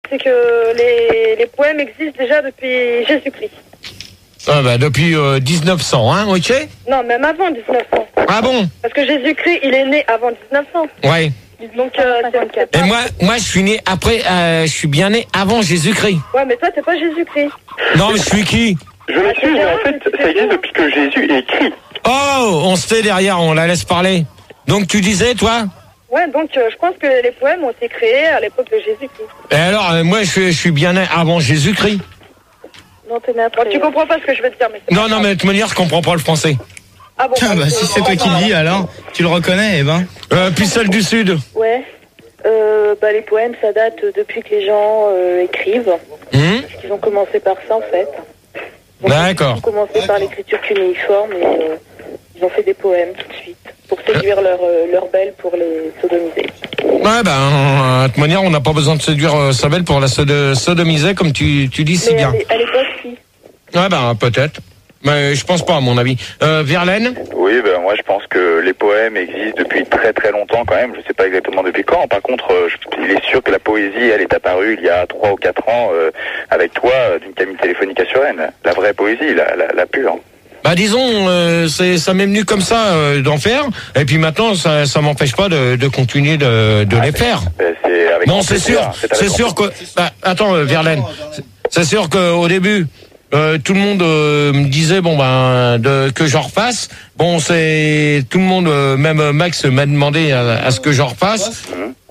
c'est que les poèmes existent déjà depuis Jésus-Christ. Ah bah depuis 1900, hein, ok? Non, même avant 1900. Ah bon? Parce que Jésus-Christ, il est né avant 1900. Ouais. Donc, c'est... Et moi, je suis né après, je suis bien né avant Jésus-Christ. Ouais, mais toi, t'es pas Jésus-Christ. Non, mais je suis qui? Je m'excuse, mais en fait, ça existe depuis que Jésus est écrit. Oh, on se tait derrière, on la laisse parler. Donc tu disais, toi? Ouais, donc je pense que les poèmes ont été créés à l'époque de Jésus-Christ. Et alors, moi, je suis bien né avant Jésus-Christ. Non, t'es n'importe. Tu comprends pas ce que je veux te dire, mais c'est Non, non, mais de toute manière, je comprends pas le français. Ah bon, bah, si c'est toi qui le dis, alors, tu le reconnais, eh ben. Puis celle du Sud. Ouais. Les poèmes, ça date depuis que les gens écrivent. Ils ont commencé par ça, en fait. Donc, d'accord. Ils ont commencé par l'écriture cunéiforme et ils ont fait des poèmes tout de suite pour séduire leurs belles, pour les sodomiser. Ouais, de toute manière, on n'a pas besoin de séduire sa belle pour la sodomiser, comme tu dis si bien. À l'époque, si. Ouais, peut-être. Mais je pense pas, à mon avis. Verlaine? Oui, moi je pense que les poèmes existent depuis très très longtemps quand même. Je sais pas exactement depuis quand. Par contre, il est sûr que la poésie, elle est apparue il y a 3 ou 4 ans avec toi d'une cabine téléphonique à Suresnes. La vraie poésie, la pure. Disons, ça m'est venu comme ça d'en faire. Et puis maintenant, ça m'empêche pas de continuer de les faire. Non, c'est sûr que. Attends, Verlaine. C'est sûr qu'au début. Tout le monde me disait que j'en refasse. Bon, c'est tout le monde, même Max m'a demandé à ce que j'en refasse.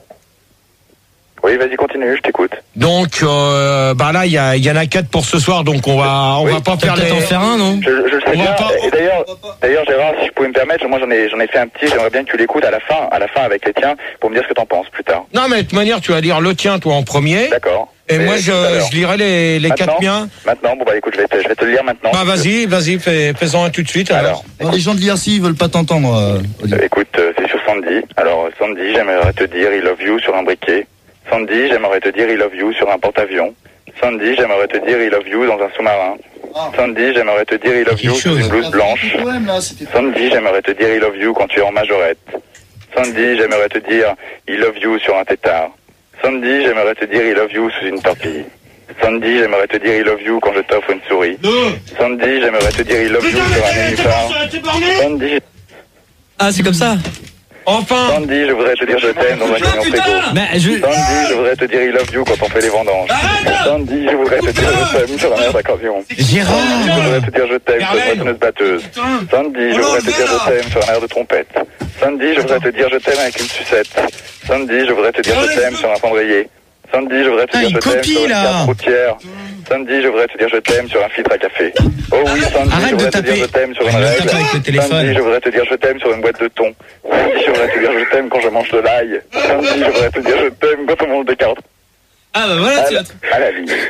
Oui, vas-y, continue, je t'écoute. Donc là, il y en a 4 pour ce soir, donc on va pas faire les. en faire un, non? Je le sais bien. Et d'ailleurs, Gérard, si je pouvais me permettre, moi j'en ai fait un petit. J'aimerais bien que tu l'écoutes à la fin avec les tiens, pour me dire ce que t'en penses plus tard. Non, mais de toute manière, tu vas dire le tien, toi, en premier. D'accord. Et moi, je lirai les 4 miens. Maintenant, écoute, je vais te le lire maintenant. Vas-y, fais-en un tout de suite. Alors. Les gens de l'IRC, ils veulent pas t'entendre. Écoute, c'est sur Sandy. Alors, Sandy, j'aimerais te dire I love you sur un briquet. Sandy, j'aimerais te dire I love you sur un porte-avions. Sandy, j'aimerais te dire I love you dans un sous-marin. Sandy, j'aimerais te dire I love you sur une blouse blanche. Sandy, j'aimerais te dire I love you quand tu es en majorette. Sandy, j'aimerais te dire I love you sur un tétard. Sandy, j'aimerais te dire I love you sous une torpille. Sandy, j'aimerais te dire I love you quand je t'offre une souris. Sandy, j'aimerais te dire I love you sur un nénuphar. Sandy... Ah, c'est comme ça. Enfin. Sandy, je voudrais te dire je t'aime dans un camion frigo. Sandy, je voudrais te dire I love you quand on fait les vendanges. Sandy, je voudrais te dire je t'aime sur un air d'accordion. Gérard, je voudrais te dire je t'aime sur une moissonneuse batteuse. Sandy, je voudrais te dire je t'aime sur un air de trompette. Sandy, je voudrais te dire je t'aime avec une sucette. Sandy, je voudrais te dire je t'aime sur un cendrier. Sandy, je voudrais te dire je t'aime sur une carte routière. Sandy, je voudrais te dire je t'aime sur un filtre à café. Oh oui, Sandy, je voudrais te dire je t'aime sur une règle. Sandy, je voudrais te dire je t'aime sur une boîte de thon. Sandy, je voudrais te dire je t'aime quand je mange de l'ail. Sandy, je voudrais te dire je t'aime quand on mange des carottes. Ah bah voilà, à la vie.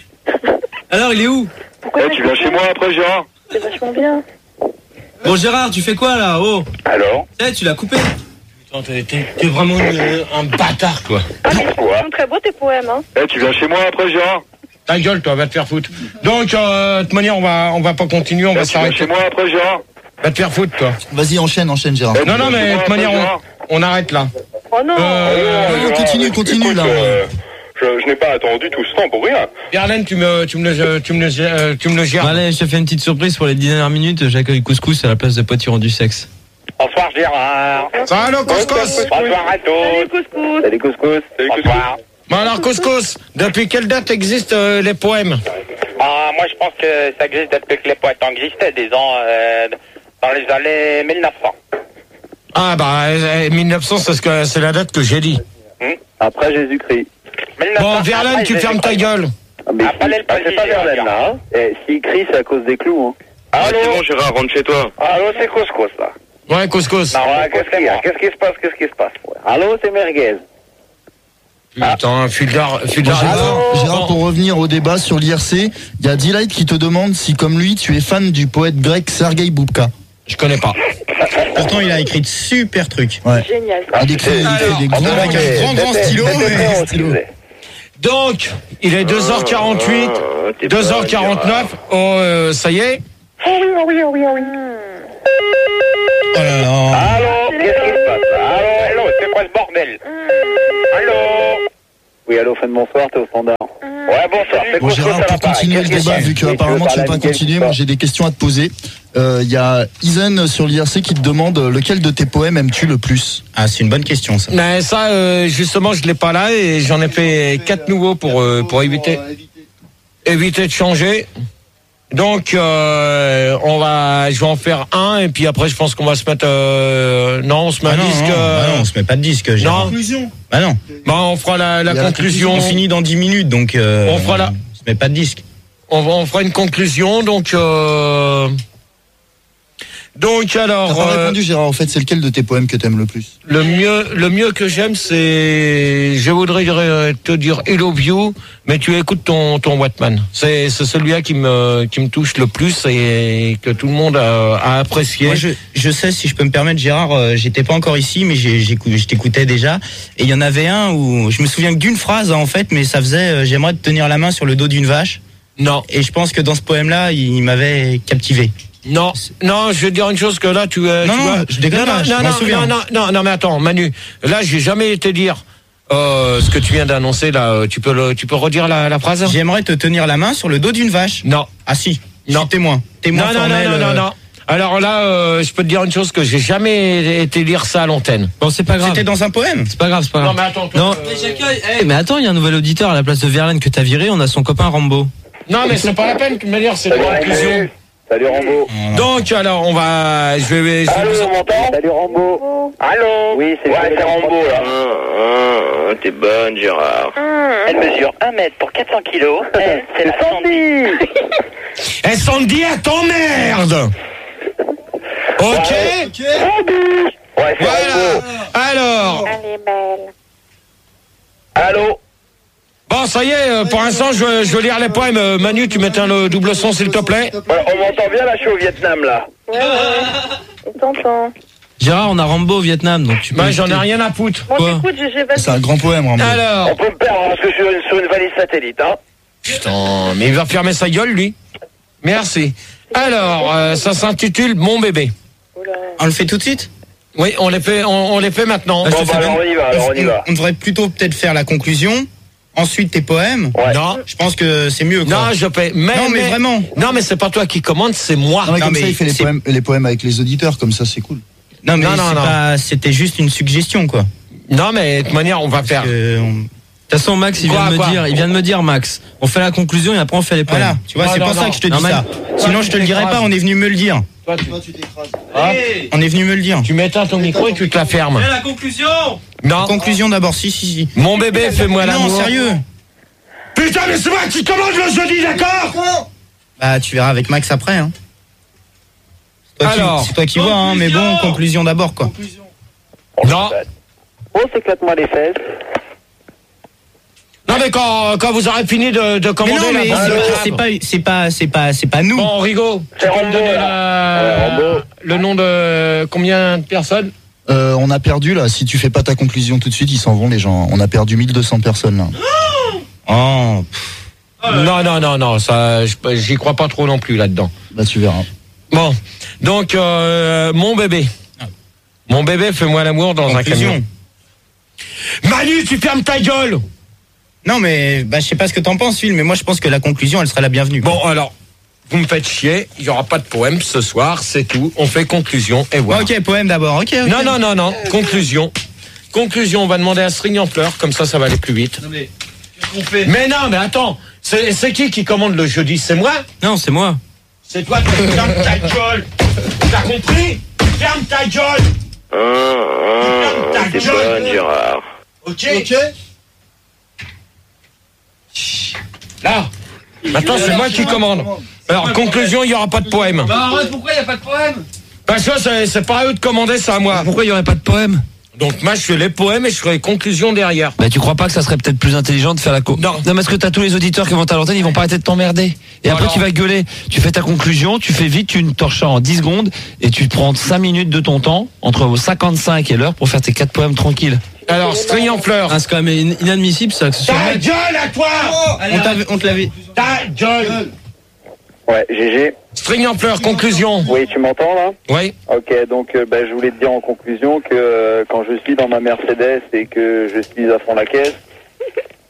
Alors, il est où? Pourquoi tu viens chez moi après, Gérard? C'est vachement bien. Bon, Gérard, tu fais quoi là? Oh. Alors? Tu l'as coupé. T'es vraiment un bâtard, quoi. Ah, mais ils sont très beaux tes poèmes, hein. Tu viens chez moi après, Gérard? Ta gueule, toi, va te faire foutre. Donc, de toute manière, on va pas continuer, on va s'arrêter. Tu viens chez moi après, Gérard? Va te faire foutre, toi. Vas-y, enchaîne, Gérard. Non, mais de toute manière, on arrête là. Oh non. Continue là. Je n'ai pas attendu tout ce temps pour rien. Verlaine, tu me le gères. Allez, je te fais une petite surprise pour les 10 dernières minutes. J'accueille Couscous à la place de Potiron du sexe. Bonsoir Gérard. Salut Couscous. Bonsoir à tous. Salut Couscous. Salut Couscous. Bonsoir. Bon alors Couscous, depuis quelle date existent les poèmes? Moi je pense que ça existe depuis que les poètes existaient, disons dans les années 1900. Ah 1900 c'est la date que j'ai dit. Après Jésus-Christ. Bon Verlaine, tu fermes ta gueule. C'est pas Verlaine là. S'il crie c'est à cause des clous. Allô Gérard, rentre chez toi. Allô, c'est Couscous là. Ouais, Couscous. Non, qu'est-ce qu'il y a? Qu'est-ce qui se passe? Allô, c'est Merguez. Putain, fil d'art. Gérard, pour revenir au débat sur l'IRC, il y a Delight qui te demande si, comme lui, tu es fan du poète grec Sergueï Boubka. Je connais pas. Pourtant, il a écrit de super trucs. Ouais. Génial. Il écrit des grands stylos. Donc, il est 2h48, 2h49. Oh, ça y est. Oui. Oh là là. Allô, qu'est-ce qui se passe? Allô, c'est quoi ce bordel? Allô? Oui, allô, fin de bonsoir, t'es au standard. Ouais, bonsoir. Bon, Gérard, pour continuer le débat, vu qu'apparemment tu veux pas continuer, moi j'ai des questions à te poser. Il y a Isen sur l'IRC qui te demande lequel de tes poèmes aimes-tu le plus? Ah, c'est une bonne question ça. Mais ça, justement, je l'ai pas là et j'en ai fait 4 nouveaux pour éviter de changer. Donc, je vais en faire un et puis après, je pense qu'on va se mettre. Non, on se met un disque. Non, on se met pas de disque. Non. Conclusion. Bah non. Bah, on fera la conclusion. On finit dans 10 minutes, donc. On fera on se met pas de disque. On fera une conclusion, donc. Donc alors. T'as pas répondu, Gérard. En fait, c'est lequel de tes poèmes que t'aimes le plus? Le mieux que j'aime, c'est. Je voudrais te dire I love you, mais tu écoutes ton Wattman. C'est celui-là qui me touche le plus et que tout le monde a apprécié. Moi, je sais, si je peux me permettre, Gérard, j'étais pas encore ici, mais je t'écoutais déjà. Et il y en avait un où je me souviens que d'une phrase, en fait, mais ça faisait j'aimerais te tenir la main sur le dos d'une vache. Non. Et je pense que dans ce poème-là, il m'avait captivé. Non, je vais dire une chose que là tu vois. Je déconne pas, je m'en souviens. Non, mais attends, Manu, là j'ai jamais été dire ce que tu viens d'annoncer là. Tu peux redire la phrase? J'aimerais te tenir la main sur le dos d'une vache. Non. Ah si. Non. Je suis témoin. Témoin formel. Non. Alors là, je peux te dire une chose que j'ai jamais été lire ça à l'antenne. Bon, c'est pas grave. C'était dans un poème. C'est pas grave. Non, mais attends. Non. Mais attends, il y a un nouvel auditeur à la place de Verlaine que t'as viré. On a son copain Rambo. Non, mais c'est pas la peine de me dire, c'est la conclusion. Salut Rambo. Donc alors on va. Allô, on m'entend? Salut Rambo. Allô? Oui, c'est Rambo là. T'es bonne, Gérard. Elle mesure 1 mètre pour 400 kilos. Elle, c'est la Sandy. Eh Sandy, elle t'emmerde. Ok. Ouais, c'est Rambo. Alors. Elle est belle. Allô? Bon, ça y est, pour l'instant, je veux lire les poèmes. Manu, tu m'éteins le double son, s'il te plaît. On m'entend bien là, je suis au Vietnam là. Ouais. On t'entend. Gérard, on a Rambo au Vietnam, donc tu peux. Bah, j'en ai rien à foutre. Bon, Quoi? écoute, j'ai pas. C'est un grand poème, Rambo. Alors. On peut me perdre parce que je suis sur une valise satellite, hein. Putain, mais il va fermer sa gueule, lui. Merci. Alors, ça s'intitule Mon bébé. On le fait tout de suite? Oui, on les fait maintenant. Bah, Bon, bah, alors on y va. On devrait plutôt peut-être faire la conclusion. Ensuite tes poèmes. Ouais. Non. Je pense que c'est mieux. Quoi. Non, je paie. Mais vraiment. Non, mais c'est pas toi qui commande, c'est moi. Non, mais comme mais ça, il fait les poèmes avec les auditeurs, comme ça, c'est cool. Non, mais Non. c'était juste une suggestion, quoi. Non, mais de toute manière, on va faire. De toute façon, Max, il vient de me dire, Max. On fait la conclusion et après on fait les poèmes. Voilà, tu vois, c'est pour ça que je te dis Non, ça. Sinon, je te le dirais pas, on est venu me le dire. Toi, tu t'écrases. On est venu me le dire. tu m'éteins ton micro et tu te la fermes. la conclusion. Non. Conclusion d'abord, si. Mon bébé, fais-moi l'amour. Non, sérieux. Putain, mais c'est moi qui commande le jeudi, d'accord? Bah, tu verras avec Max après, hein. C'est toi qui vois, hein, mais bon, conclusion d'abord, quoi. Non. Oh, s'éclate-moi les fesses. Non, mais quand vous aurez fini de commander Mais non, mais c'est pas nous. Bon, Rigaud, tu C'est peux me donner Rambo. le nom de combien de personnes? On a perdu, là. Si tu fais pas ta conclusion tout de suite, ils s'en vont, les gens. On a perdu 1200 personnes, là. Oh. Non, ça, j'y crois pas trop non plus là-dedans. Bah, tu verras. Bon, donc, mon bébé. Mon bébé, fais-moi l'amour dans Conclusion. un camion. Manu, tu fermes ta gueule! Non, mais je sais pas ce que t'en penses, Phil, mais moi je pense que la conclusion, elle sera la bienvenue. Bon, alors, vous me faites chier, il y aura pas de poème ce soir, c'est tout. On fait conclusion et voilà. Ok, poème d'abord, ok. Non, conclusion. Conclusion, on va demander à String en fleurs, comme ça va aller plus vite. Non, mais qu'est-ce qu'on fait? Mais non, mais attends, c'est qui commande le jeudi? C'est moi? Non, c'est moi. C'est toi qui ferme ta gueule. T'as compris? Ferme ta gueule. T'es bonne, Gérard. Ok. Là, maintenant c'est moi qui commande. Alors, conclusion, il n'y aura pas de poème. Bah arrête, pourquoi il n'y a pas de poème? Parce que c'est pas à eux de commander, c'est à moi. Pourquoi il n'y aurait pas de poème? Donc moi je fais les poèmes et je ferai les conclusions derrière. Bah tu crois pas que ça serait peut-être plus intelligent de faire la Non. Non, parce que t'as tous les auditeurs qui vont à l'antenne, ils vont pas arrêter de t'emmerder. Et après Alors. tu vas gueuler. Tu fais ta conclusion, tu fais vite, tu une torches en 10 secondes et tu prends 5 minutes de ton temps entre 55 et l'heure pour faire tes 4 poèmes tranquilles. Alors, String en fleurs. Ah, c'est quand même inadmissible ça. Que ce soit Ta Max. gueule à toi. On te l'avait. Ta gueule. Ouais, GG. String en fleurs, conclusion. Oui, tu m'entends là? Oui. Ok, donc je voulais te dire en conclusion que quand je suis dans ma Mercedes et que je suis à fond la caisse,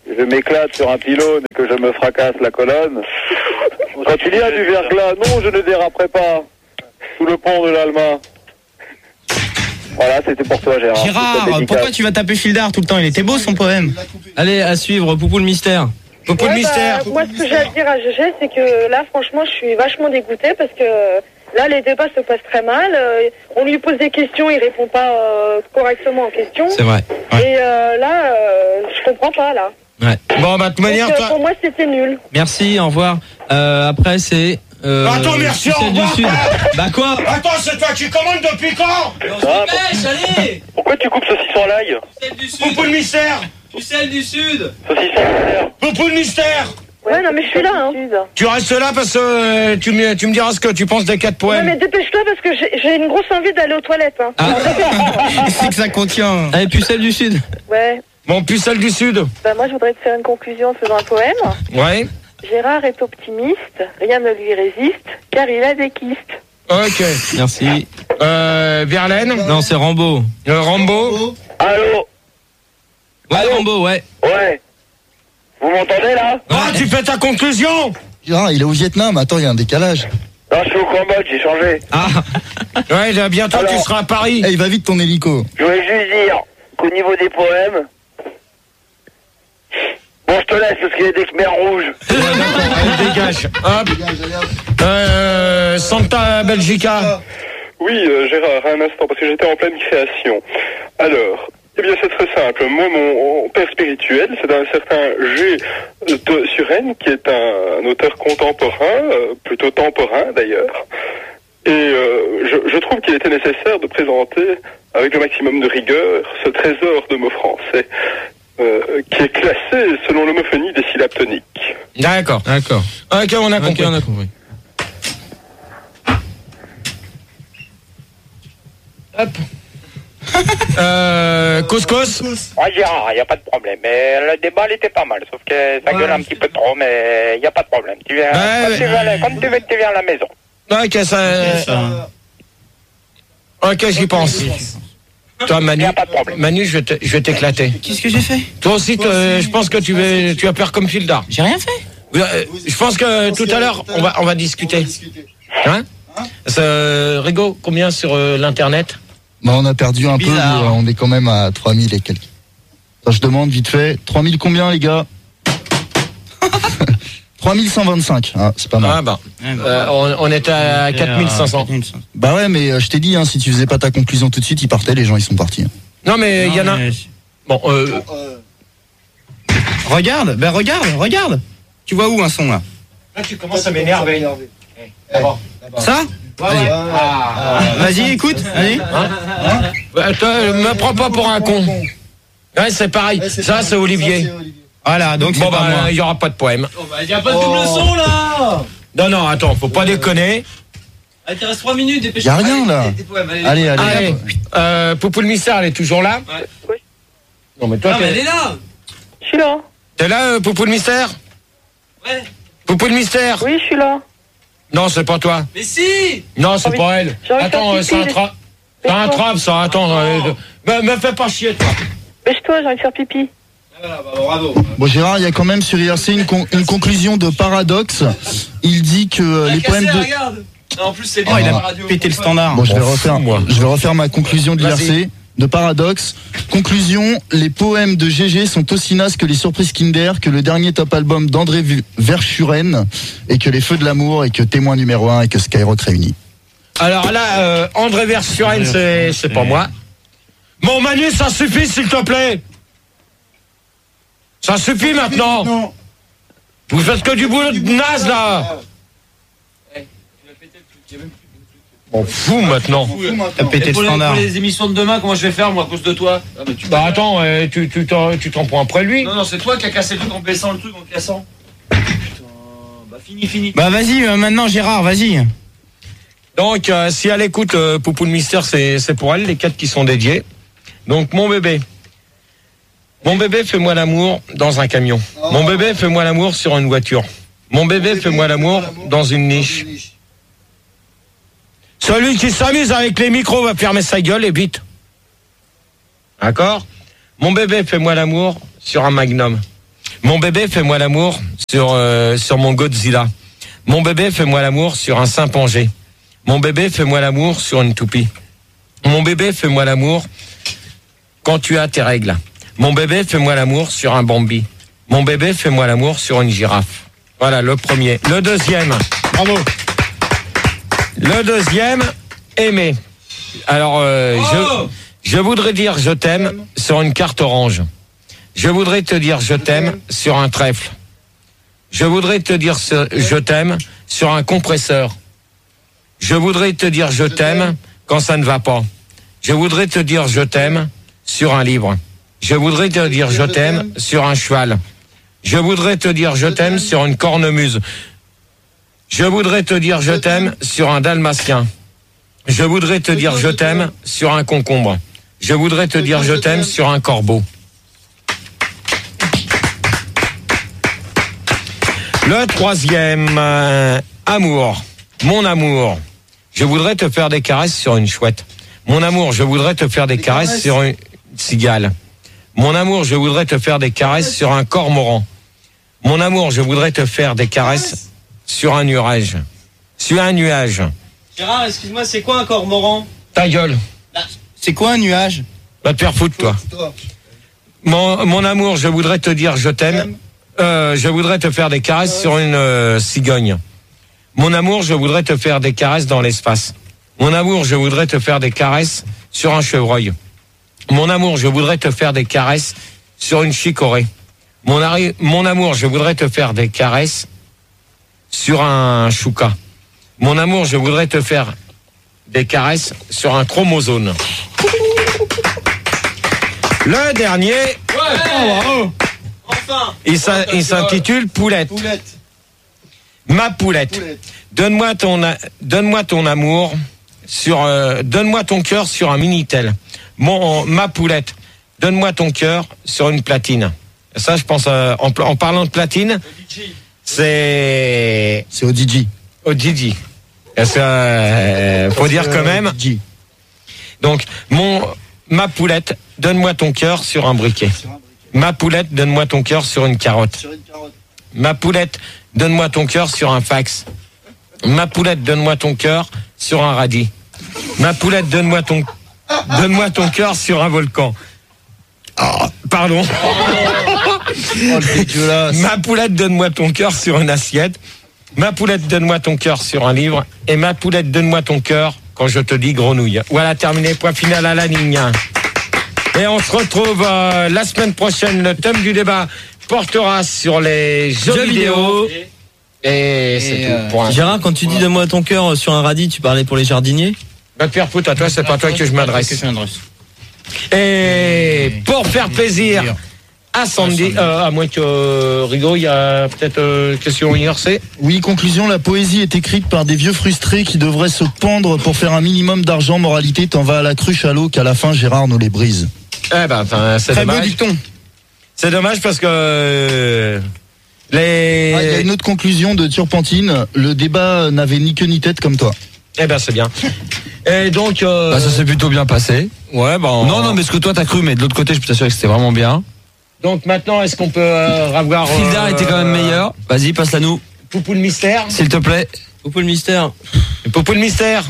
je m'éclate sur un pylône et que je me fracasse la colonne. Quand il y a du verglas, non, je ne déraperai pas. Sous le pont de l'Alma. Voilà, c'était pour toi, Gérard. Gérard, pourquoi tu vas taper Fildar tout le temps? Il était beau son poème. Allez, à suivre, Poupou le mystère. Poupou le mystère. Moi, ce que j'ai à dire à GG, c'est que là, franchement, je suis vachement dégoûtée parce que là, les débats se passent très mal. On lui pose des questions, il répond pas correctement aux questions. C'est vrai. Ouais. Et là, je comprends pas, là. Ouais. Bon, bah, de toute manière, toi. Pour moi, c'était nul. Merci, au revoir. Après, c'est. Attends, merci, au revoir. Bah quoi? Attends, c'est toi qui commandes depuis quand? Allez. Pourquoi tu coupes saucisson à l'ail? Celle du sud. Poupou le mystère. Tu celle du sud. Saucisson à l'ail. Poupou le mystère. Ouais, non, mais je suis là, hein. Tu restes là parce que tu me diras ce que tu penses des 4 poèmes. Ouais, mais dépêche-toi parce que j'ai une grosse envie d'aller aux toilettes, hein. C'est que ça contient. Allez, puis celle du sud. Ouais. Bon, puis celle du sud. Bah, moi, je voudrais te faire une conclusion en faisant un poème. Ouais. Gérard est optimiste, rien ne lui résiste, car il a des kystes. Ok. Merci. Verlaine. Non, c'est Rambo. Rambo. Allô? Ouais, Allô Rambo, ouais. Ouais. Vous m'entendez là? Ah, tu fais ta conclusion. Gérard, il est au Vietnam. Attends, il y a un décalage. Non, je suis au Cambodge, j'ai changé. Ah. Ouais, là, bientôt Alors, tu seras à Paris. Eh, il va vite ton hélico. Je voulais juste dire qu'au niveau des poèmes... Bon, je te laisse parce qu'il y a des khmers rouges. Ouais, d'accord, allez, dégage. Hop. Santa Belgica. Oui, Gérard, un instant, parce que j'étais en pleine création. Alors, eh bien, c'est très simple. Moi, mon père spirituel, c'est un certain G. de Suresnes, qui est un auteur contemporain, plutôt temporain d'ailleurs. Et je trouve qu'il était nécessaire de présenter, avec le maximum de rigueur, ce trésor de mots français, qui est classé selon l'homophonie des syllabes toniques. D'accord. D'accord. Ok, on a compris. Ok, on a compris. Hop. Couscous. Ouais, Gérard, il n'y a pas de problème. Mais le débat, il était pas mal. Sauf que ça gueule un petit peu trop, mais il n'y a pas de problème. Tu viens, comme tu veux, tu viens à la maison. Ok, ok, j'y pense. Toi, Manu, je vais t'éclater. Qu'est-ce que j'ai fait? Toi aussi, je pense que tu vas faire comme Fildar. J'ai rien fait. Je pense que tout à l'heure, on va discuter. Hein? Rigo, combien sur l'internet? Bah, on a perdu un peu, mais on est quand même à 3000 et quelques. Ça, je demande vite fait, 3000 combien les gars? 3125, hein, c'est pas mal. Ah bah, on était à 4500. Bah ouais, mais je t'ai dit, hein, si tu faisais pas ta conclusion tout de suite, ils partaient, les gens ils sont partis. Non mais il y en a... Bon, Regarde. Tu vois où un son là? Là tu commences à m'énerver. Ça? Vas-y, écoute. Vas-y. Me prends pas pour un con. Ouais, c'est pareil. Ça, c'est Olivier. Voilà, donc c'est pas moi. Il y aura pas de poème. Il n'y a pas de double son là. Non, attends, faut pas déconner. Il te reste 3 minutes, dépêche. Y a rien là. Allez. Poupou le mystère, elle est toujours là? Oui. Non, mais toi, elle est là. Je suis là. T'es là, Poupou le mystère? Ouais. Poupou le mystère? Oui, je suis là. Non, c'est pas toi. Mais si. Non, c'est pas elle. Attends, c'est un trap, ça. Attends, me fais pas chier, toi. Bêche-toi, j'ai envie de faire pipi. Bravo. Bon Gérard, il y a quand même sur IRC une conclusion de Paradoxe. Il dit que les poèmes de... Regarde. Non, en plus c'est bien. Il a pété le standard. Bon, je vais refaire ma conclusion de l'IRC de Paradoxe. Conclusion, les poèmes de GG sont aussi nazes que les surprises Kinder, que le dernier top album d'André Verschuren, et que les Feux de l'amour, et que Témoin numéro 1, et que Skyrock réunis. Alors là, André Verschuren, c'est pas moi. Mon Manu, ça suffit, s'il te plaît. Ça suffit maintenant. Non. Vous faites que du boulot de naze, là. On fout maintenant. T'as pété le standard. Pour les émissions de demain, comment je vais faire moi à cause de toi? Bah attends, tu t'en prends après lui. Non, c'est toi qui as cassé le truc en baissant le truc, en cassant. Putain, bah fini. Bah vas-y, maintenant Gérard, vas-y. Donc, si elle écoute Poupou le mystère, c'est pour elle, les 4 qui sont dédiés. Donc, mon bébé, fais-moi l'amour dans un camion. Mon bébé, fais-moi l'amour sur une voiture. Mon bébé, fais-moi l'amour dans une niche. Celui qui s'amuse avec les micros va fermer sa gueule et vite. D'accord? Mon bébé, fais-moi l'amour sur un magnum. Mon bébé, fais-moi l'amour sur mon Godzilla. Mon bébé, fais-moi l'amour sur un chimpanzé. Mon bébé, fais-moi l'amour sur une toupie. Mon bébé, fais-moi l'amour quand tu as tes règles. Mon bébé, fais-moi l'amour sur un Bambi. Mon bébé, fais-moi l'amour sur une girafe. Voilà le premier. Le deuxième. Bravo. Le deuxième, aimer. Alors, je voudrais dire je t'aime sur une carte orange. Je voudrais te dire je t'aime sur un trèfle. Je voudrais te dire je t'aime sur un compresseur. Je voudrais te dire je t'aime quand ça ne va pas. Je voudrais te dire je t'aime sur un livre. Je voudrais te dire je t'aime sur un cheval. Je voudrais te dire je t'aime sur une cornemuse. Je voudrais te dire je t'aime sur un dalmatien. Je voudrais te dire je t'aime sur un concombre. Je voudrais te dire je t'aime sur un corbeau. Le troisième, amour. Mon amour. Je voudrais te faire des caresses sur une chouette. Mon amour, je voudrais te faire des caresses sur une cigale. Mon amour, je voudrais te faire des caresses sur un cormoran. Mon amour, je voudrais te faire des caresses sur un nuage. Sur un nuage. Gérard, excuse-moi, c'est quoi un cormoran? Ta gueule. C'est quoi un nuage? Va te faire foutre, toi. Mon amour, je voudrais te dire je t'aime. Je voudrais te faire des caresses sur une cigogne. Mon amour, je voudrais te faire des caresses dans l'espace. Mon amour, je voudrais te faire des caresses sur un chevreuil. Mon amour, je voudrais te faire des caresses sur une chicorée. Mon amour, je voudrais te faire des caresses sur un chouka. Mon amour, je voudrais te faire des caresses sur un chromosome. Le dernier, Enfin. il s'intitule Poulette. Ma poulette. Donne-moi ton amour donne-moi ton cœur sur un Minitel. Ma poulette. Donne-moi ton cœur sur une platine. Ça, je pense, en parlant de platine, c'est au DJ. Au DJ. Faut dire quand même. Donc, ma poulette, donne-moi ton cœur sur un briquet. Ma poulette, donne-moi ton cœur sur une carotte. Ma poulette, donne-moi ton cœur sur un fax. Ma poulette, donne-moi ton cœur sur un radis. Ma poulette, donne-moi ton cœur sur un volcan. Oh, pardon. Ma poulette, donne-moi ton cœur sur une assiette. Ma poulette, donne-moi ton cœur sur un livre. Et ma poulette, donne-moi ton cœur quand je te dis grenouille. Voilà, terminé, point final à la ligne. Et on se retrouve la semaine prochaine. Le thème du débat portera sur les jeux vidéo. Et c'est tout. Pour Gérard, quand tu dis donne-moi ton cœur sur un radis, tu parlais pour les jardiniers? Va te faire foutre à toi, c'est pas à toi que je m'adresse. Et pour faire plaisir à Sandy, à moins que Rigaud, il y a peut-être question IRC. Oui, conclusion, la poésie est écrite par des vieux frustrés qui devraient se pendre pour faire un minimum d'argent. Moralité, t'en vas à la cruche à l'eau qu'à la fin Gérard nous les brise. Eh ben, c'est très dommage. beau dicton. C'est dommage parce que il y a une autre conclusion de Turpentine. Le débat n'avait ni queue ni tête comme toi. Eh ben, c'est bien. Et donc, ça s'est plutôt bien passé. Ouais, bon. Non, mais ce que toi t'as cru, mais de l'autre côté, je peux t'assurer que c'était vraiment bien. Donc maintenant, est-ce qu'on peut avoir Fildar était quand même meilleur. Vas-y, passe-la nous. Poupou le mystère. S'il te plaît. Poupou le mystère. Poupou le mystère.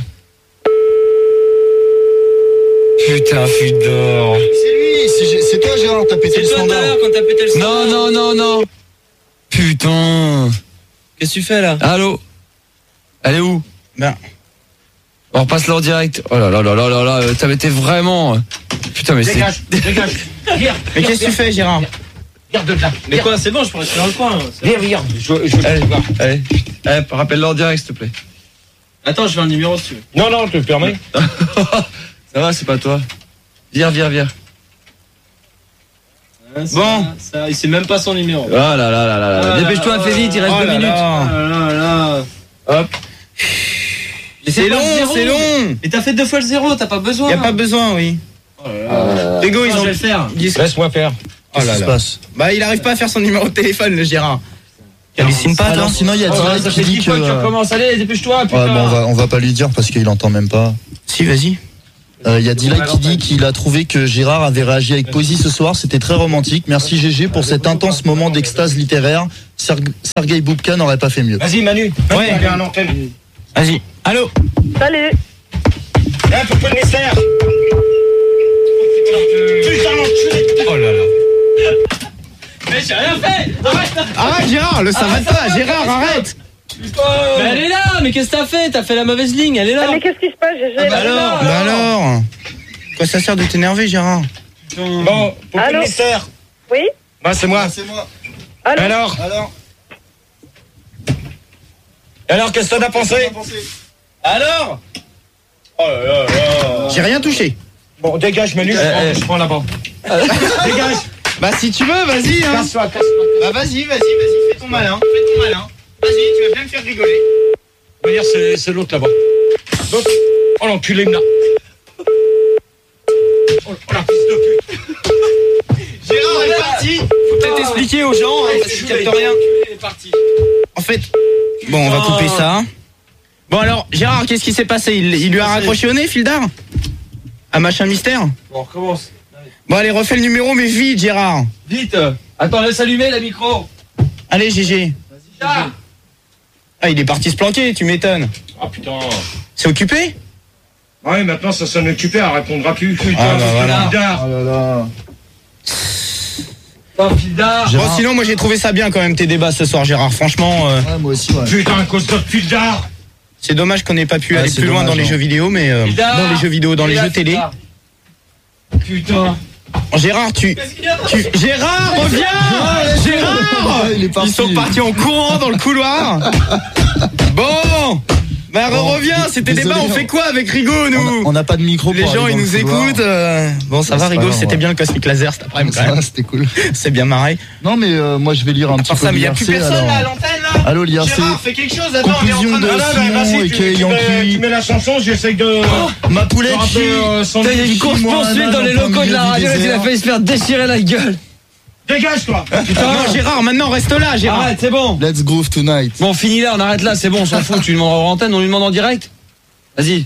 Putain, Fildar. C'est lui, c'est toi Gérard, t'as pété le standard. Quand t'as pété le standard. Non. Putain. Qu'est-ce que tu fais là? Allô? Elle est où? Ben. On repasse là en direct. Oh là, t'avais été vraiment. Putain, mais c'est. Dégage. Mais qu'est-ce que tu fais, Gérard? Viens de là. Mais quoi, c'est bon, je pourrais rester dans le coin. Viens. Allez, rappelle-le en direct, s'il te plaît. Attends, je veux un numéro si tu veux. Non, je te le permets. Ça va, c'est pas toi. Viens. Bon, ça, il sait même pas son numéro. Oh là. Dépêche-toi, fais vite, il reste 2 minutes. Hop. C'est long. Et t'as fait 2 fois le 0, t'as pas besoin. Y a pas besoin, oui. Lego, ils ont le faire. Laisse-moi faire. Qu'est-ce qui se passe? Bah, il arrive pas à faire son numéro de téléphone, le Gérard. Hallucine pas, alors toi. sinon il y a direct Ça qui fait dit 10 fois que tu que recommences. Allez, dépêche-toi, ouais, putain. bon, on va pas lui dire parce qu'il entend même pas. Si, vas-y. Il y a Dylan qui dit qu'il a trouvé que Gérard avait réagi avec poésie ce soir. C'était très romantique. Merci GG pour cet intense moment d'extase littéraire. Sergueï Boubka n'aurait pas fait mieux. Vas-y Manu. Ouais. Vas-y. Allô. Salut. Viens, pour le mystère. Putain, l'enculé. Oh là là. Mais j'ai rien fait. Arrête Gérard, ça va pas. Gérard, arrête. Mais elle est là. Mais qu'est-ce que t'as fait? T'as fait la mauvaise ligne. Elle est là. Mais qu'est-ce qui se passe, GG? Alors. Quoi ça sert de t'énerver, Gérard? Bon, pour le mystère. Oui. Bah c'est moi. Alors. Alors, qu'est-ce que t'en as pensé? Alors. Oh là là là. J'ai rien touché. Bon, dégage Manu, je prends là-bas. Dégage. Bah si tu veux, vas-y hein. Casse-toi. Bah vas-y, fais ton malin. Vas-y, tu vas bien me faire rigoler. On va dire c'est l'autre là-bas. Donc, oh l'enculé, il me l'a. Oh la fils de pute. Gérard est parti. Faut peut-être expliquer aux gens, parce qu'ils captent rien. Il est parti. En fait, bon, on va couper ça. Bon alors, Gérard, qu'est-ce qui s'est passé? Il lui a raccroché au nez, Fildar? Un machin mystère? Bon, on recommence. Bon allez, refais le numéro, mais vite, Gérard. Vite. Attends, laisse allumer la micro. Allez, GG. Ah, Ah, il est parti se planquer, tu m'étonnes. Ah putain. C'est occupé? Ouais, maintenant ça sonne occupé, elle répondra plus. Putain, Ah, bah, voilà. Fildar. Oh là là. Fildar. Bon, sinon, moi j'ai trouvé ça bien quand même tes débats ce soir, Gérard. Franchement, Ouais, moi aussi, ouais. Putain, à cause de Fildar. c'est dommage qu'on n'ait pas pu aller c'est plus loin dommage, dans les hein. jeux vidéo, mais dans les jeux vidéo, dans les jeux télé. Putain. Gérard, Gérard, reviens! Gérard! Il est parti. Ils sont partis en courant dans le couloir. Bon! Bah reviens, c'était désolé, débat, on fait quoi avec Rigaud, nous? On n'a pas de micro Les pour gens, aller ils dans nous le couloir. écoutent. Bon, ça Ouais, va, c'est Rigaud, pas grave, c'était ouais. bien le Cosmic Laser cet après-midi quand même. C'était cool. C'est bien marré. Non, mais moi je vais lire un petit Par peu ça, mais il n'y a plus l'IRC, personne là à alors. l'antenne là. Allô, l'IRC. Gérard, fais quelque chose, attends, Conclusion on est en train de Simon et Kay tu Yankee. mets la chanson, j'essaye de... Ma poulette rappeler, qui... Il y a une course poursuite dans les locaux de la radio. Il a failli se faire déchirer la gueule. Dégage toi. Non, Gérard, maintenant reste là, Gérard. Arrête, c'est bon. Let's groove tonight. Bon, fini là, on arrête là, c'est bon, on s'en fout. Tu lui demandes en antenne, on lui demande en direct. Vas-y.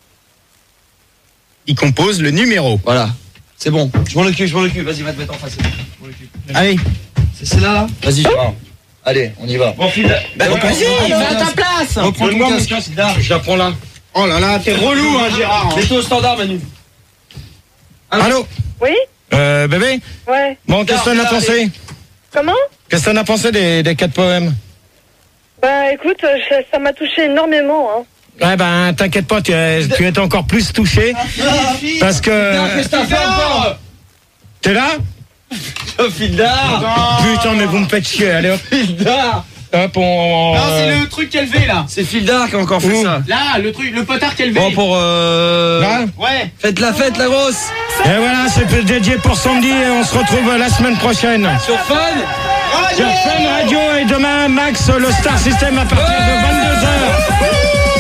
Il compose le numéro. Voilà. C'est bon. Je m'en occupe. Vas-y, va te mettre en face. Je m'en occupe. Allez. C'est là. Vas-y, Gérard. Allez, on y va. Bon, Fildar. Bah, vas-y, va à ta place. Reprends ton casque. Je la prends là. Oh là là, t'es relou, hein, Gérard. Mets-toi au standard, Manu. Allô. Oui. Bébé. Ouais. Bon, qu'est-ce que t'en as pensé? Comment? Qu'est-ce que t'en as pensé des 4 poèmes? Bah écoute, ça m'a touché énormément. Hein. Ouais, ben, t'inquiète pas, tu es encore plus touché. Parce que... Qu'est-ce que t'as fait encore? T'es là? Fildar. Putain, mais vous me faites chier, allez hop. Fildar. Hop, on... Non, c'est le truc qu'elle fait là. C'est Fildar qui a encore fait Où? ça. Là, le truc, le potard qu'elle Bon, fait. pour Là. Ouais. faites la fête, la grosse. Et voilà, c'est dédié pour Sandy et on se retrouve la semaine prochaine. Sur Fun. Sur Fun Radio et demain, Max, le Star System à partir de 22h.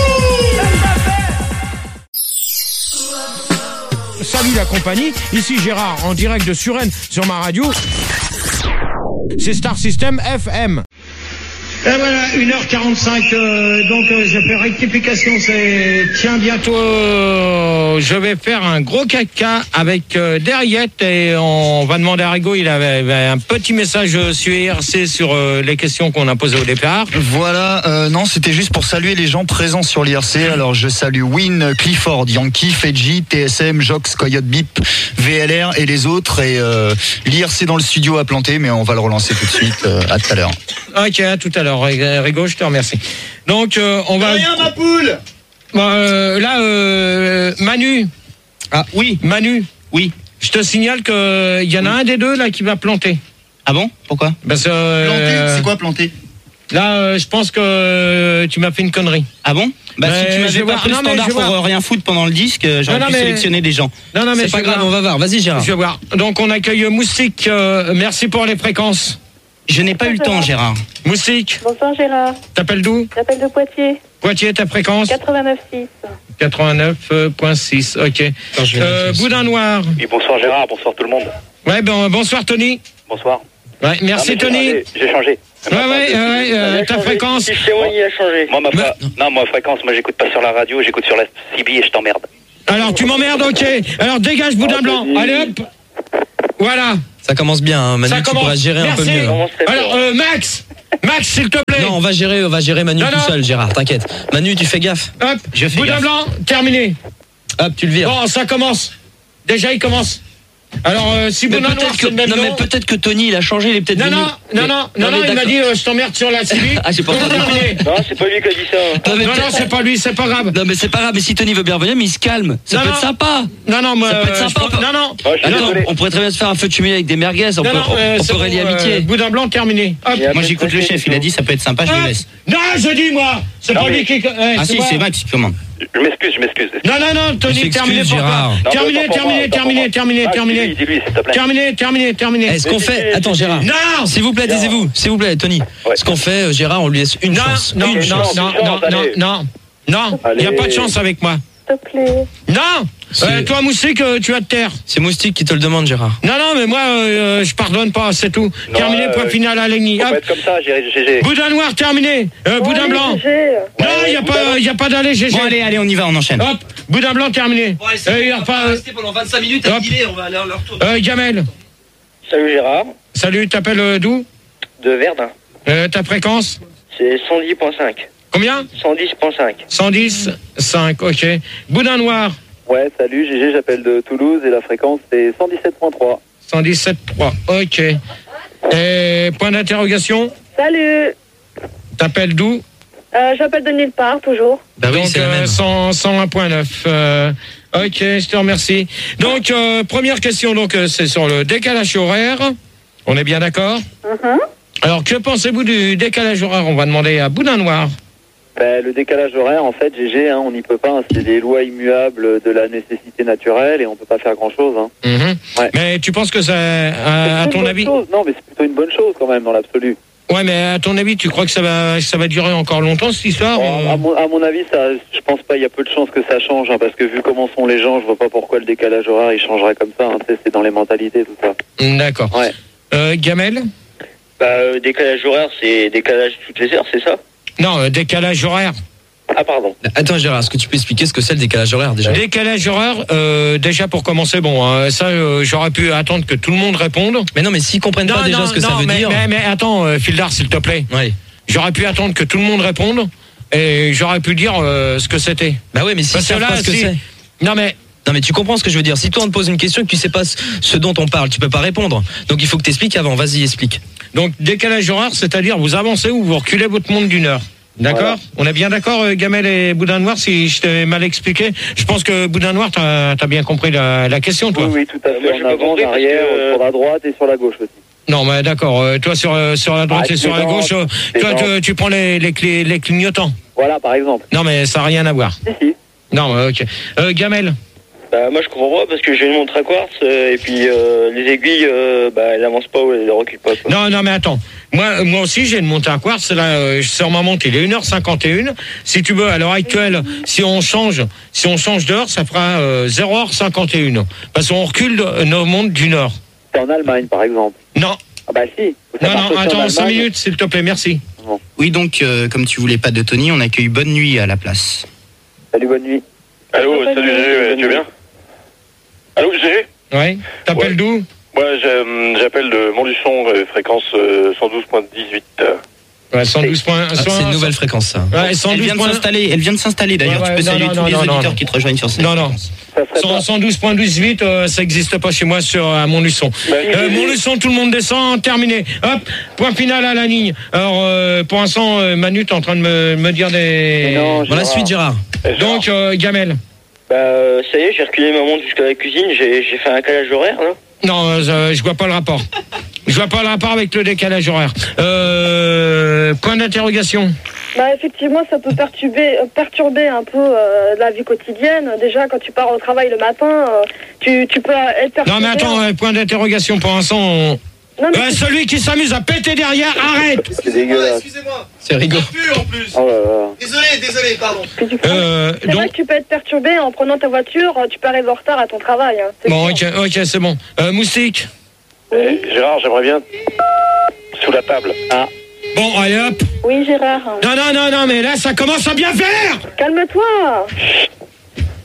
Salut la compagnie, ici Gérard en direct de Suresnes sur ma radio. C'est Star System FM. Et voilà, 1h45, donc je fais rectification, c'est... Tiens, bientôt, je vais faire un gros caca avec Derriette et on va demander à Rigaud, il avait un petit message sur IRC sur les questions qu'on a posées au départ. Voilà, non, c'était juste pour saluer les gens présents sur l'IRC. Alors, je salue Win, Clifford, Yankee, Fedji, TSM, Jox, Coyote Bip, VLR et les autres. Et l'IRC dans le studio a planté, mais on va le relancer tout de suite. À tout à l'heure. Ok, à tout à l'heure. Rigaud, je te remercie. Donc, on va... Rien, ma poule. Là, Manu. Ah, oui. Manu. Oui. Je te signale qu'il y en a un des deux là qui va planter. Ah bon? Pourquoi? Parce que... Planter, c'est quoi planter? Là, je pense que tu m'as fait une connerie. Ah bon? Bah Mais si tu je m'avais vais pas voir. pris le Non, mais standard je vais pour voir. rien foutre pendant le disque, j'aurais Non, pu mais- sélectionner des gens. Non, mais C'est pas grave, on va voir. Vas-y, Gérard. Je vais voir. Donc, on accueille Moustique. Merci pour les fréquences. Je n'ai pas eu le temps, Gérard. Moustique, Bonsoir Gérard. t'appelles d'où? J'appelle de Poitiers. Poitiers, ta fréquence? 89.6. 89.6, ok. Boudin Noir. Oui, bonsoir Gérard, bonsoir tout le monde. Ouais, bonsoir Tony. Bonsoir. Ouais, merci Non, mais Tony. J'ai changé. Ta fréquence. Il a changé. Moi, ma fréquence, moi j'écoute pas sur la radio, j'écoute sur la CB et je t'emmerde. Alors, tu m'emmerdes, ok. Alors, dégage, boudin blanc. Allez, hop. Voilà. Ça commence bien, hein. Manu, tu pourras gérer un peu mieux. Alors, Max, s'il te plaît. Non, on va gérer Manu tout seul, Gérard, t'inquiète. Manu, tu fais gaffe. Hop, boudin blanc, terminé. Hop, tu le vires. Bon, ça commence. Déjà, il commence. Alors, si boudin noir, c'est le même nom. Non, mais peut-être que Tony, il a changé, il est peut-être Non, venu. non, il m'a dit, je t'emmerde sur la civique. Ah, j'ai pas entendu. Non, c'est pas lui qui a dit ça. Non, c'est pas lui, c'est pas grave. Non, mais c'est pas grave, mais si Tony veut bien revenir, mais il se calme. Ça peut être sympa. Non, moi. Ça peut être sympa. Non. Attends, on pourrait très bien se faire un feu de cheminée avec des merguez. On peut relier amitié. Boudin blanc, terminé. Hop. Moi, j'écoute le chef, il a dit ça peut être sympa, je le laisse. Non, je dis moi. C'est pas lui qui. Ah si, c'est Max qui commande. Je m'excuse. Non, Tony, terminé pour toi. Terminé. Terminé. Est-ce qu'on fait... Attends, Gérard. Non. S'il vous plaît, taisez-vous. S'il vous plaît, Tony. Ce qu'on fait, Gérard, on lui laisse une chance. Non. Il n'y a pas de chance avec moi. S'il te plaît. Non. Toi, Moustique, tu vas te taire. C'est Moustique qui te le demande, Gérard. Non, mais moi, je pardonne pas, c'est tout. Terminé, point final à Legny. Faut pas être comme ça, GG. Boudin noir, terminé. Boudin blanc. Non, il n'y a pas d'aller, GG. Bon, allez, on y va, on enchaîne. Hop, boudin blanc, terminé. On va rester pendant 25 minutes à filer, on va aller à leur tour. Gamel. Salut Gérard. Salut, t'appelles d'où? De Verdun. Ta fréquence? C'est 110.5. Combien? 110.5. 110.5, ok. Boudin noir. Ouais, salut, GG, j'appelle de Toulouse et la fréquence c'est 117.3. 117.3, ok. Et point d'interrogation? Salut. T'appelles d'où? J'appelle de nulle part, toujours. Bah oui, donc, c'est la même. 101.9. Ok, je te remercie. Donc, première question, donc c'est sur le décalage horaire. On est bien d'accord? Alors, que pensez-vous du décalage horaire? On va demander à Boudin Noir. Le décalage horaire, en fait, GG, on n'y peut pas. C'est des lois immuables de la nécessité naturelle et on peut pas faire grand-chose. Ouais. Mais tu penses que ça, à ton avis... Non, mais c'est plutôt une bonne chose quand même, dans l'absolu. Ouais, mais à ton avis, tu crois que ça va durer encore longtemps, cette histoire? À mon avis, je pense pas, il y a peu de chances que ça change, parce que vu comment sont les gens, je vois pas pourquoi le décalage horaire, il changerait comme ça. C'est dans les mentalités, tout ça. D'accord. Ouais. Gamel? Décalage horaire, c'est décalage toutes les heures, c'est ça? Non, décalage horaire. Ah, pardon. Attends, Gérard, est-ce que tu peux expliquer ce que c'est le décalage horaire, déjà? Décalage horaire, déjà pour commencer, j'aurais pu attendre que tout le monde réponde. Mais non, mais s'ils comprennent pas déjà ce que ça veut dire... Mais attends, Fildar, s'il te plaît. Oui. J'aurais pu attendre que tout le monde réponde et j'aurais pu dire ce que c'était. Bah oui, mais si ça pas ce que c'est... Non, mais tu comprends ce que je veux dire. Si toi, on te pose une question et que tu sais pas ce dont on parle, tu peux pas répondre. Donc, il faut que tu expliques avant. Vas-y, explique. Donc, décalage horaire, c'est-à-dire vous avancez ou vous reculez votre montre d'une heure. D'accord? Voilà. On est bien d'accord, Gamel et Boudin Noir, si je t'ai mal expliqué? Je pense que Boudin Noir, t'as bien compris la question, toi. Oui, tout à fait. En avant, en arrière, sur la droite et sur la gauche aussi. Non, mais d'accord. Toi, sur la droite et sur la gauche, tu prends les clignotants. Voilà, par exemple. Non, mais ça n'a rien à voir. Si. Non, ok. Gamel? Moi je comprends pas parce que j'ai une montre à quartz et puis les aiguilles elles avancent pas ou elles reculent pas quoi. Non mais attends. Moi aussi j'ai une montre à quartz là sur ma montre, il est 1h51. Si tu veux à l'heure actuelle, si on change d'heure, ça fera 0h51 parce qu'on recule nos montres d'une heure. C'est en Allemagne par exemple. Non. Ah bah si. Non, attends 5 minutes s'il te plaît, merci. Bon. Oui, donc comme tu voulais pas de Tony, on accueille Bonne Nuit à la place. Salut, bonne nuit. Allô, salut GG, tu vas bien? Allô, GG? Ouais. T'appelles d'où? Moi, j'appelle de Montluçon, fréquence 112.18. Ouais, 112 points. C'est une nouvelle fréquence, ça. Ouais, 112 elle vient de s'installer d'ailleurs. Tu peux saluer tous les auditeurs qui te rejoignent sur cette fréquence. 112.18, ça n'existe pas chez moi à Montluçon. Montluçon, tout le monde descend, terminé. Hop, point final à la ligne. Alors, pour l'instant, Manu, t'es en train de me dire des... Dans la suite, Gérard. Donc, Gamel. Ça y est, j'ai reculé ma montre jusqu'à la cuisine, j'ai fait un calage horaire, là. Non, je vois pas le rapport. Je vois pas le rapport avec le décalage horaire. Point d'interrogation. Effectivement, ça peut perturber un peu la vie quotidienne. Déjà, quand tu pars au travail le matin, tu peux être perturbé. Non, mais attends, point d'interrogation. Pour l'instant, celui qui s'amuse à péter derrière, arrête. C'est dégueulasse. Excusez-moi. C'est rigolo. En plus. Oh là là. Désolé, pardon. C'est vrai que tu peux être perturbé en prenant ta voiture, tu peux arriver en retard à ton travail. Bon, ok, c'est bon. Moustique. Gérard, j'aimerais bien sous la table. Ah. Bon, allez hop. Oui, Gérard. Non, mais là, ça commence à bien faire. Calme-toi.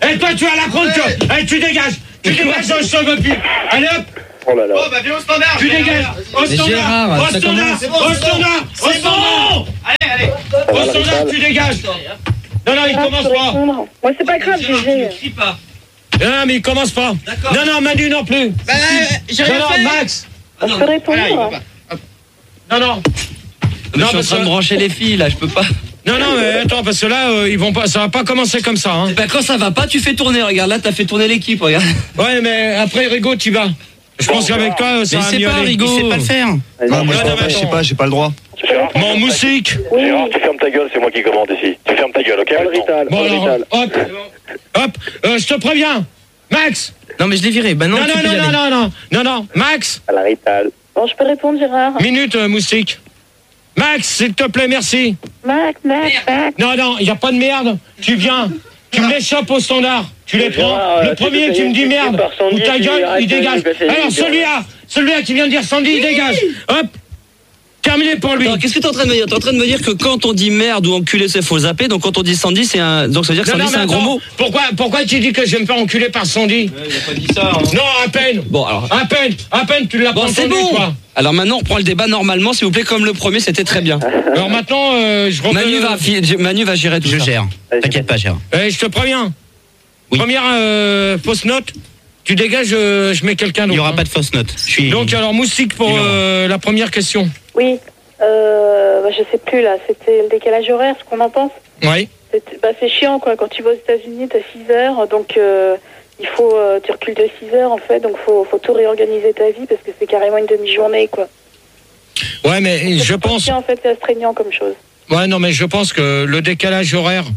Et toi, tu as la compte. Allez, tu dégages. Tu dégages, je ne veux plus. Allez, hop. Oh là là. Oh, bah, viens au standard. Tu dégages. Au standard. Au standard. Au standard. Au standard. Allez. Au standard, tu dégages. Non, il commence pas. Moi, c'est pas grave, GG. Non, mais il commence pas. Non, Manu non plus. Bah, j'ai rien fait. Max. On peut répondre. Non. Je suis en train de brancher les filles, là, je peux pas. Non, mais attends, parce que là, ils vont pas, ça va pas commencer comme ça. Hein. Bah, quand ça va pas, tu fais tourner. Regarde, là, t'as fait tourner l'équipe, regarde. Ouais, mais après, Rigaud, tu vas. Je pense qu'avec toi, ça va mieux aller. Rigaud. Il sait pas le faire. Non, moi, je sais pas, j'ai pas le droit. Mon moussique. Gérard, tu fermes ta gueule, c'est moi qui commande ici. Tu fermes ta gueule, ok? Bon, alors, hop, je te préviens. Max. Non, mais je l'ai viré. Bah non, non, Max. À la Rital. Bon, je peux répondre, Gérard. Minute, moustique. Max, s'il te plaît, merci. Max. Non, il n'y a pas de merde. Tu viens, tu me les chopes au standard. Tu les prends. Le premier qui me dit merde, ou ta gueule, il dégage. Alors, celui-là qui vient de dire Sandy, il dégage. Hop. Terminé pour lui. Alors, qu'est-ce que t'es en train de me dire? T'es en train de me dire que quand on dit merde ou enculé, c'est faux zapper. Donc quand on dit Sandy, c'est un. Donc ça veut dire que Sandy, c'est un gros mot. Pourquoi tu dis que je vais me faire enculer par Sandy? Il a pas dit ça. Hein. Non, à peine. Bon, alors. À peine, tu l'as pas entendu, c'est bon. toi. Alors maintenant, on reprend le débat normalement, s'il vous plaît, comme le premier, c'était très bien. Alors maintenant, je reprends. Manu va gérer tout ça. Je gère. T'inquiète pas, gère. Je te préviens. Oui. Première fausse note. Tu dégages, je mets quelqu'un d'autre. Il n'y aura pas de fausse note. Donc alors, moustique pour la première question. Oui. Je sais plus là, c'était le décalage horaire, ce qu'on en pense. Oui. C'est chiant quoi, quand tu vas aux États-Unis, t'as 6 heures, donc il faut, tu recules de 6 heures en fait, donc faut tout réorganiser ta vie parce que c'est carrément une demi-journée quoi. Ouais, mais je pense. En fait, c'est astreignant comme chose. Ouais, non, mais je pense que le décalage horaire.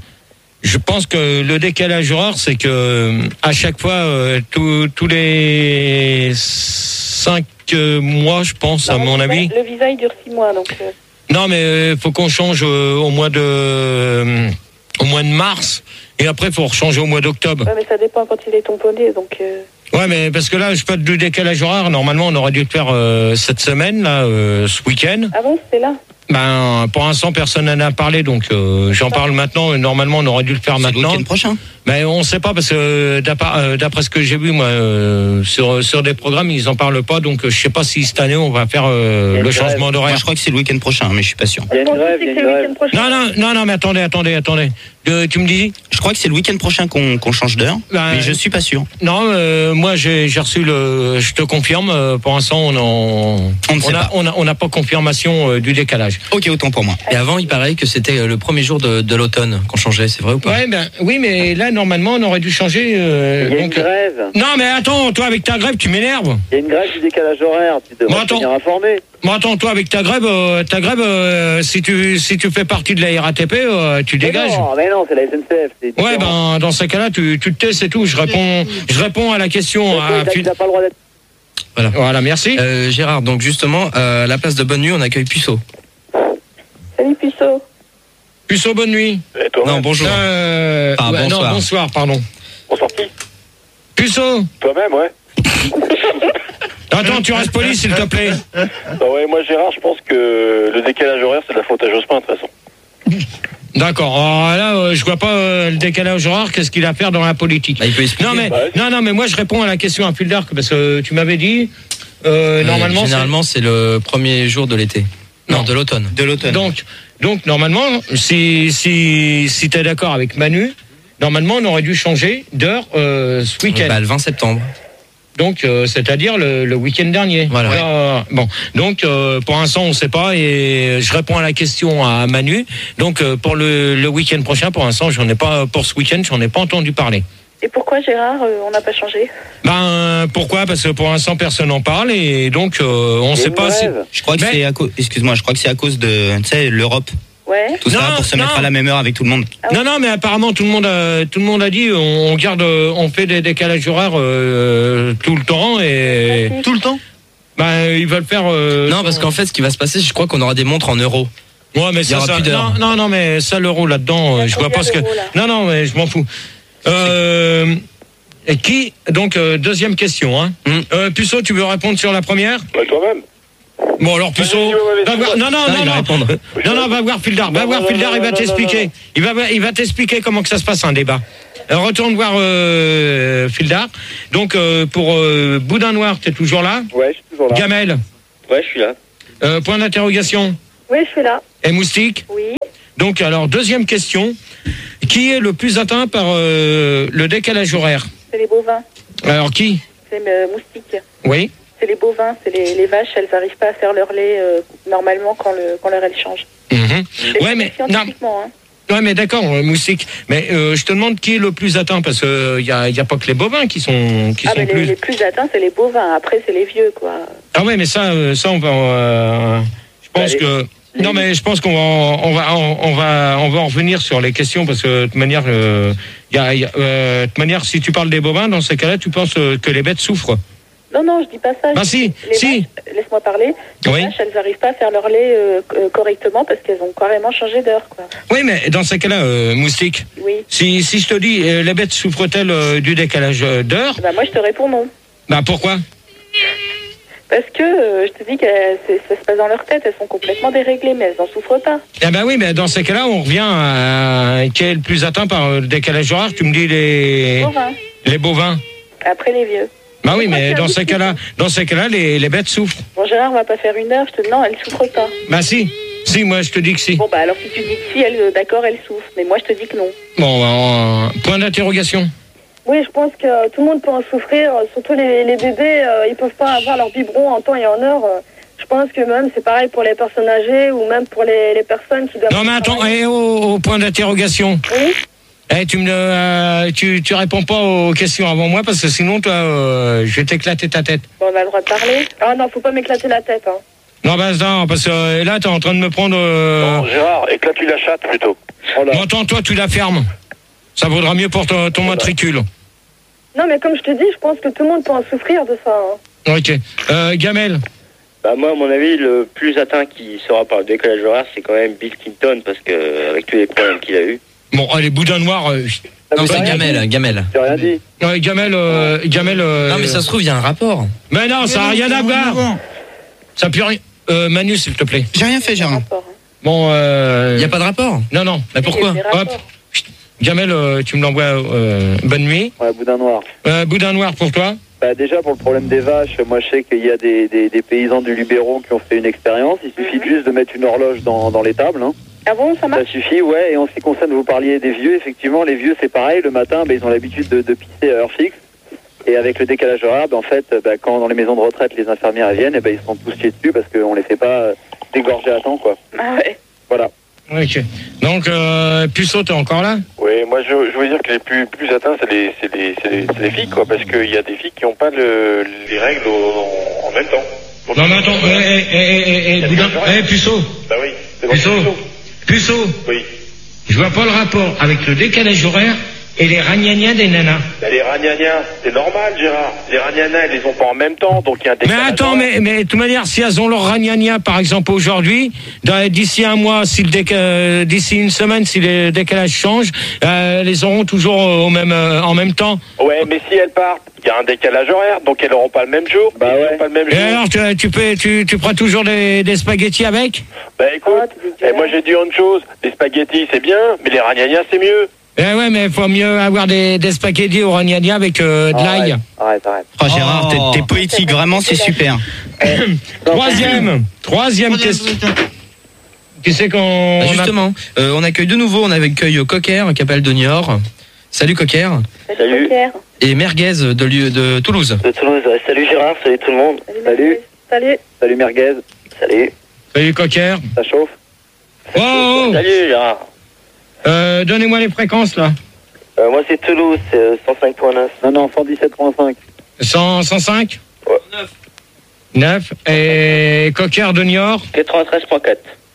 C'est que à chaque fois, tous les 5 mois, je pense, à mon avis. Le visa, il dure 6 mois, donc. Non, mais faut qu'on change au mois de mars, et après faut rechanger au mois d'octobre. Ouais, mais ça dépend quand il est tamponné, donc. Ouais, mais parce que là, je peux du décalage horaire. Normalement, on aurait dû le faire cette semaine, là, ce week-end. Ah bon, c'était là. Ben, pour l'instant, personne n'en a parlé, donc j'en parle maintenant. Normalement, on aurait dû le faire maintenant. Le week-end prochain. Mais on ne sait pas parce que d'après ce que j'ai vu, moi, sur des programmes, ils en parlent pas. Donc, je sais pas si cette année on va faire le changement d'horaire. Moi, je crois que c'est le week-end prochain, mais je suis pas sûr. Il y a une grève. Non, mais attendez. Tu me dis? Je crois que c'est le week-end prochain qu'on change d'heure, mais je suis pas sûr. Non, moi j'ai reçu je te confirme. Pour l'instant, on n'a pas confirmation du décalage. Ok, autant pour moi. Et avant, il paraît que c'était le premier jour de l'automne qu'on changeait, c'est vrai ou pas? Ouais, oui, mais là normalement on aurait dû changer. Il y a une grève. Non, mais attends, toi avec ta grève, tu m'énerves. Il y a une grève du décalage horaire. Tu devrais tenir informé. Bon, attends, toi avec ta grève, si tu fais partie de la RATP, tu dégages. Mais non, c'est la SNCF. Ouais, ben dans ces cas-là, tu te tais, c'est tout. Je réponds à la question. Tu n'as pas le droit d'être. Voilà, merci. Gérard, donc justement, à la place de Bonne Nuit, on accueille Puceau. Salut Puceau. Puceau, bonne nuit. Et toi? Non, bonjour. Bonsoir. Non, bonsoir, pardon. Bonsoir qui? Puceau. Toi-même, ouais. Attends, tu restes poli, s'il te plaît. Ouais, moi, Gérard, je pense que le décalage horaire, c'est de la faute à Jospin, de toute façon. D'accord. Alors là, je vois pas le décalage horaire. Qu'est-ce qu'il a à faire dans la politique? Il peut expliquer. Non, mais moi, je réponds à la question à fil d'arc parce que tu m'avais dit. Normalement, généralement, c'est le premier jour de l'été. Non, de l'automne. Donc normalement, si tu es d'accord avec Manu, normalement on aurait dû changer d'heure ce week-end. Le 20 septembre. Donc c'est-à-dire le week-end dernier. Voilà. Bon, donc pour l'instant on ne sait pas et je réponds à la question à Manu. Donc pour le week-end prochain, pour l'instant pour ce week-end, j'en ai pas entendu parler. Et pourquoi Gérard, on n'a pas changé? Pourquoi? Parce que pour l'instant personne n'en parle et donc on ne sait pas si. Je crois que c'est à cause. Excuse-moi, je crois que c'est à cause de, tu sais, l'Europe. Ouais. Tout ça pour se mettre à la même heure avec tout le monde. Ah ouais. Non, mais apparemment tout le monde a dit on fait des décalages horaires tout le temps et tout le temps. Ils veulent faire. Non, parce qu'en fait, ce qui va se passer, je crois qu'on aura des montres en euros. Ouais, mais ça. Non, mais ça l'euro là-dedans, je vois pas ce que. Non, mais je m'en fous. Et qui donc deuxième question hein. Puceau, tu veux répondre sur la première? Ouais, toi-même. Bon alors Puceau, va voir. Non, va voir Fildar, il va t'expliquer. Il va t'expliquer comment que ça se passe un débat. retourne voir Fildar. Donc, pour Boudin Noir, t'es toujours là? Ouais, je suis toujours là. Gamel? Ouais, je suis là. Point d'interrogation? Oui, je suis là. Et Moustique? Oui. Donc, alors, deuxième question. Qui est le plus atteint par le décalage horaire? C'est les bovins. Alors, qui? C'est Moustique. Oui. C'est les bovins, c'est les vaches, elles n'arrivent pas à faire leur lait normalement quand leur lait change. Ouais, mais non. Hein. Ouais, mais d'accord, Moustique. Mais je te demande qui est le plus atteint parce que y a pas que les bovins qui sont plus. Les plus atteints, c'est les bovins. Après, c'est les vieux, quoi. Ah ouais, mais ça on va. Je pense que. Non, mais je pense qu'on va en revenir sur les questions parce que de toute manière, de toute manière, si tu parles des bovins, dans ces cas-là, tu penses que les bêtes souffrent. Non, je dis pas ça. Ah si. Vaches, laisse-moi parler. Les vaches, elles n'arrivent pas à faire leur lait correctement parce qu'elles ont carrément changé d'heure, quoi. Oui, mais dans ces cas-là, Moustique. Oui. Si je te dis, les bêtes souffrent-elles du décalage d'heure? Bah moi, je te réponds non. Bah pourquoi? Parce que je te dis que ça se passe dans leur tête, elles sont complètement déréglées, mais elles n'en souffrent pas. Eh ben oui, mais dans ces cas-là, on revient à qui est le plus atteint par le décalage horaire. Tu me dis les bovins. Après les vieux. Bah oui, mais dans ces cas-là, les bêtes souffrent. Bon, Gérard, on va pas faire une heure. Je te dis non, elles souffrent pas. Bah si, moi je te dis que si. Bon bah alors si tu dis que si, d'accord, elles souffrent, mais moi je te dis que non. Bon, point d'interrogation. Oui, je pense que tout le monde peut en souffrir, surtout les bébés, ils peuvent pas avoir leur biberon en temps et en heure. Je pense que même c'est pareil pour les personnes âgées ou même pour les personnes qui doivent... Non mais attends, au point d'interrogation. Oui. Tu réponds pas aux questions avant moi parce que sinon toi, je vais t'éclater ta tête. Bon, on a le droit de parler. Ah non, faut pas m'éclater la tête. Hein. Non, non, parce que là t'es en train de me prendre... Non, Gérard, éclate-lui la chatte plutôt. Non, attends, toi tu la fermes. Ça vaudra mieux pour ton matricule. Non, mais comme je te dis, je pense que tout le monde peut en souffrir de ça. Hein. Ok. Gamel? Bah moi, à mon avis, le plus atteint qui sera par le décalage horaire, c'est quand même Bill Clinton, parce que avec tous les problèmes qu'il a eu. Bon, allez, Boudin Noir... Non, c'est Gamel. J'ai rien dit. Ouais, Gamel... Non, mais ça se trouve, il y a un rapport. Mais non, ça n'a rien à voir. Ça n'a plus rien... Manu, s'il te plaît. J'ai rien fait, Gérard. Bon, il n'y a pas de rapport? Non. Mais pourquoi? Hop. Gamel, tu me l'envoies bonne nuit. Ouais, Boudin Noir. Boudin Noir pour toi? Bah déjà pour le problème des vaches, moi je sais qu'il y a des paysans du Luberon qui ont fait une expérience. Il suffit juste de mettre une horloge dans l'étable. Hein. Ah bon, ça marche? Ça suffit, ouais. Et en ce qui concerne, vous parliez des vieux, effectivement, les vieux c'est pareil. Le matin, ils ont l'habitude de pisser à heure fixe. Et avec le décalage horaire, en fait, quand dans les maisons de retraite les infirmières viennent, ils se sont tous chiés dessus parce qu'on les fait pas dégorger à temps, quoi. Ah ouais. Voilà. Ok. Donc, Puceau, t'es encore là? Oui, moi je veux dire que les plus atteints, c'est les filles, quoi, parce qu'il y a des filles qui n'ont pas les règles en même temps. Donc, non, mais attends, Puceau. Bah oui. Puceau. Oui. Je vois pas le rapport avec le décalage horaire et les ragnagnas des nanas. Bah, les ragnagnas, c'est normal, Gérard. Les ragnagnas, elles les ont pas en même temps, donc il y a un décalage. Mais attends, mais de toute manière, si elles ont leur ragnagna, par exemple, aujourd'hui, d'ici un mois, d'ici une semaine, si le décalage change, les auront toujours en même temps. Ouais, mais si elles partent, il y a un décalage horaire, donc elles n'auront pas le même jour. Bah ouais. Pas le même jour. Et alors, tu prends toujours des spaghettis avec? Bah écoute, moi j'ai dit autre chose. Les spaghettis, c'est bien, mais les ragnagnas, c'est mieux. Ouais, mais il faut mieux avoir des spaghettis au ragnagna avec de l'ail. Arrête. Oh, Gérard, t'es poétique, vraiment, c'est super. Troisième question. Qui c'est qu'on... Justement, on accueille de nouveau, on accueille Cocker, qui appelle de Niort. Salut Cocker. Salut Cocker. Et Merguez de Toulouse. De Toulouse, ouais. Salut Gérard, salut tout le monde. Salut Merguez. Salut Cocker. Ça chauffe? Oh. Salut Gérard. Donnez-moi les fréquences là. Moi c'est Toulouse, c'est 105.9. Non, 117.5. 105? Ouais. 9. Et Cocker de Niort? 93.4.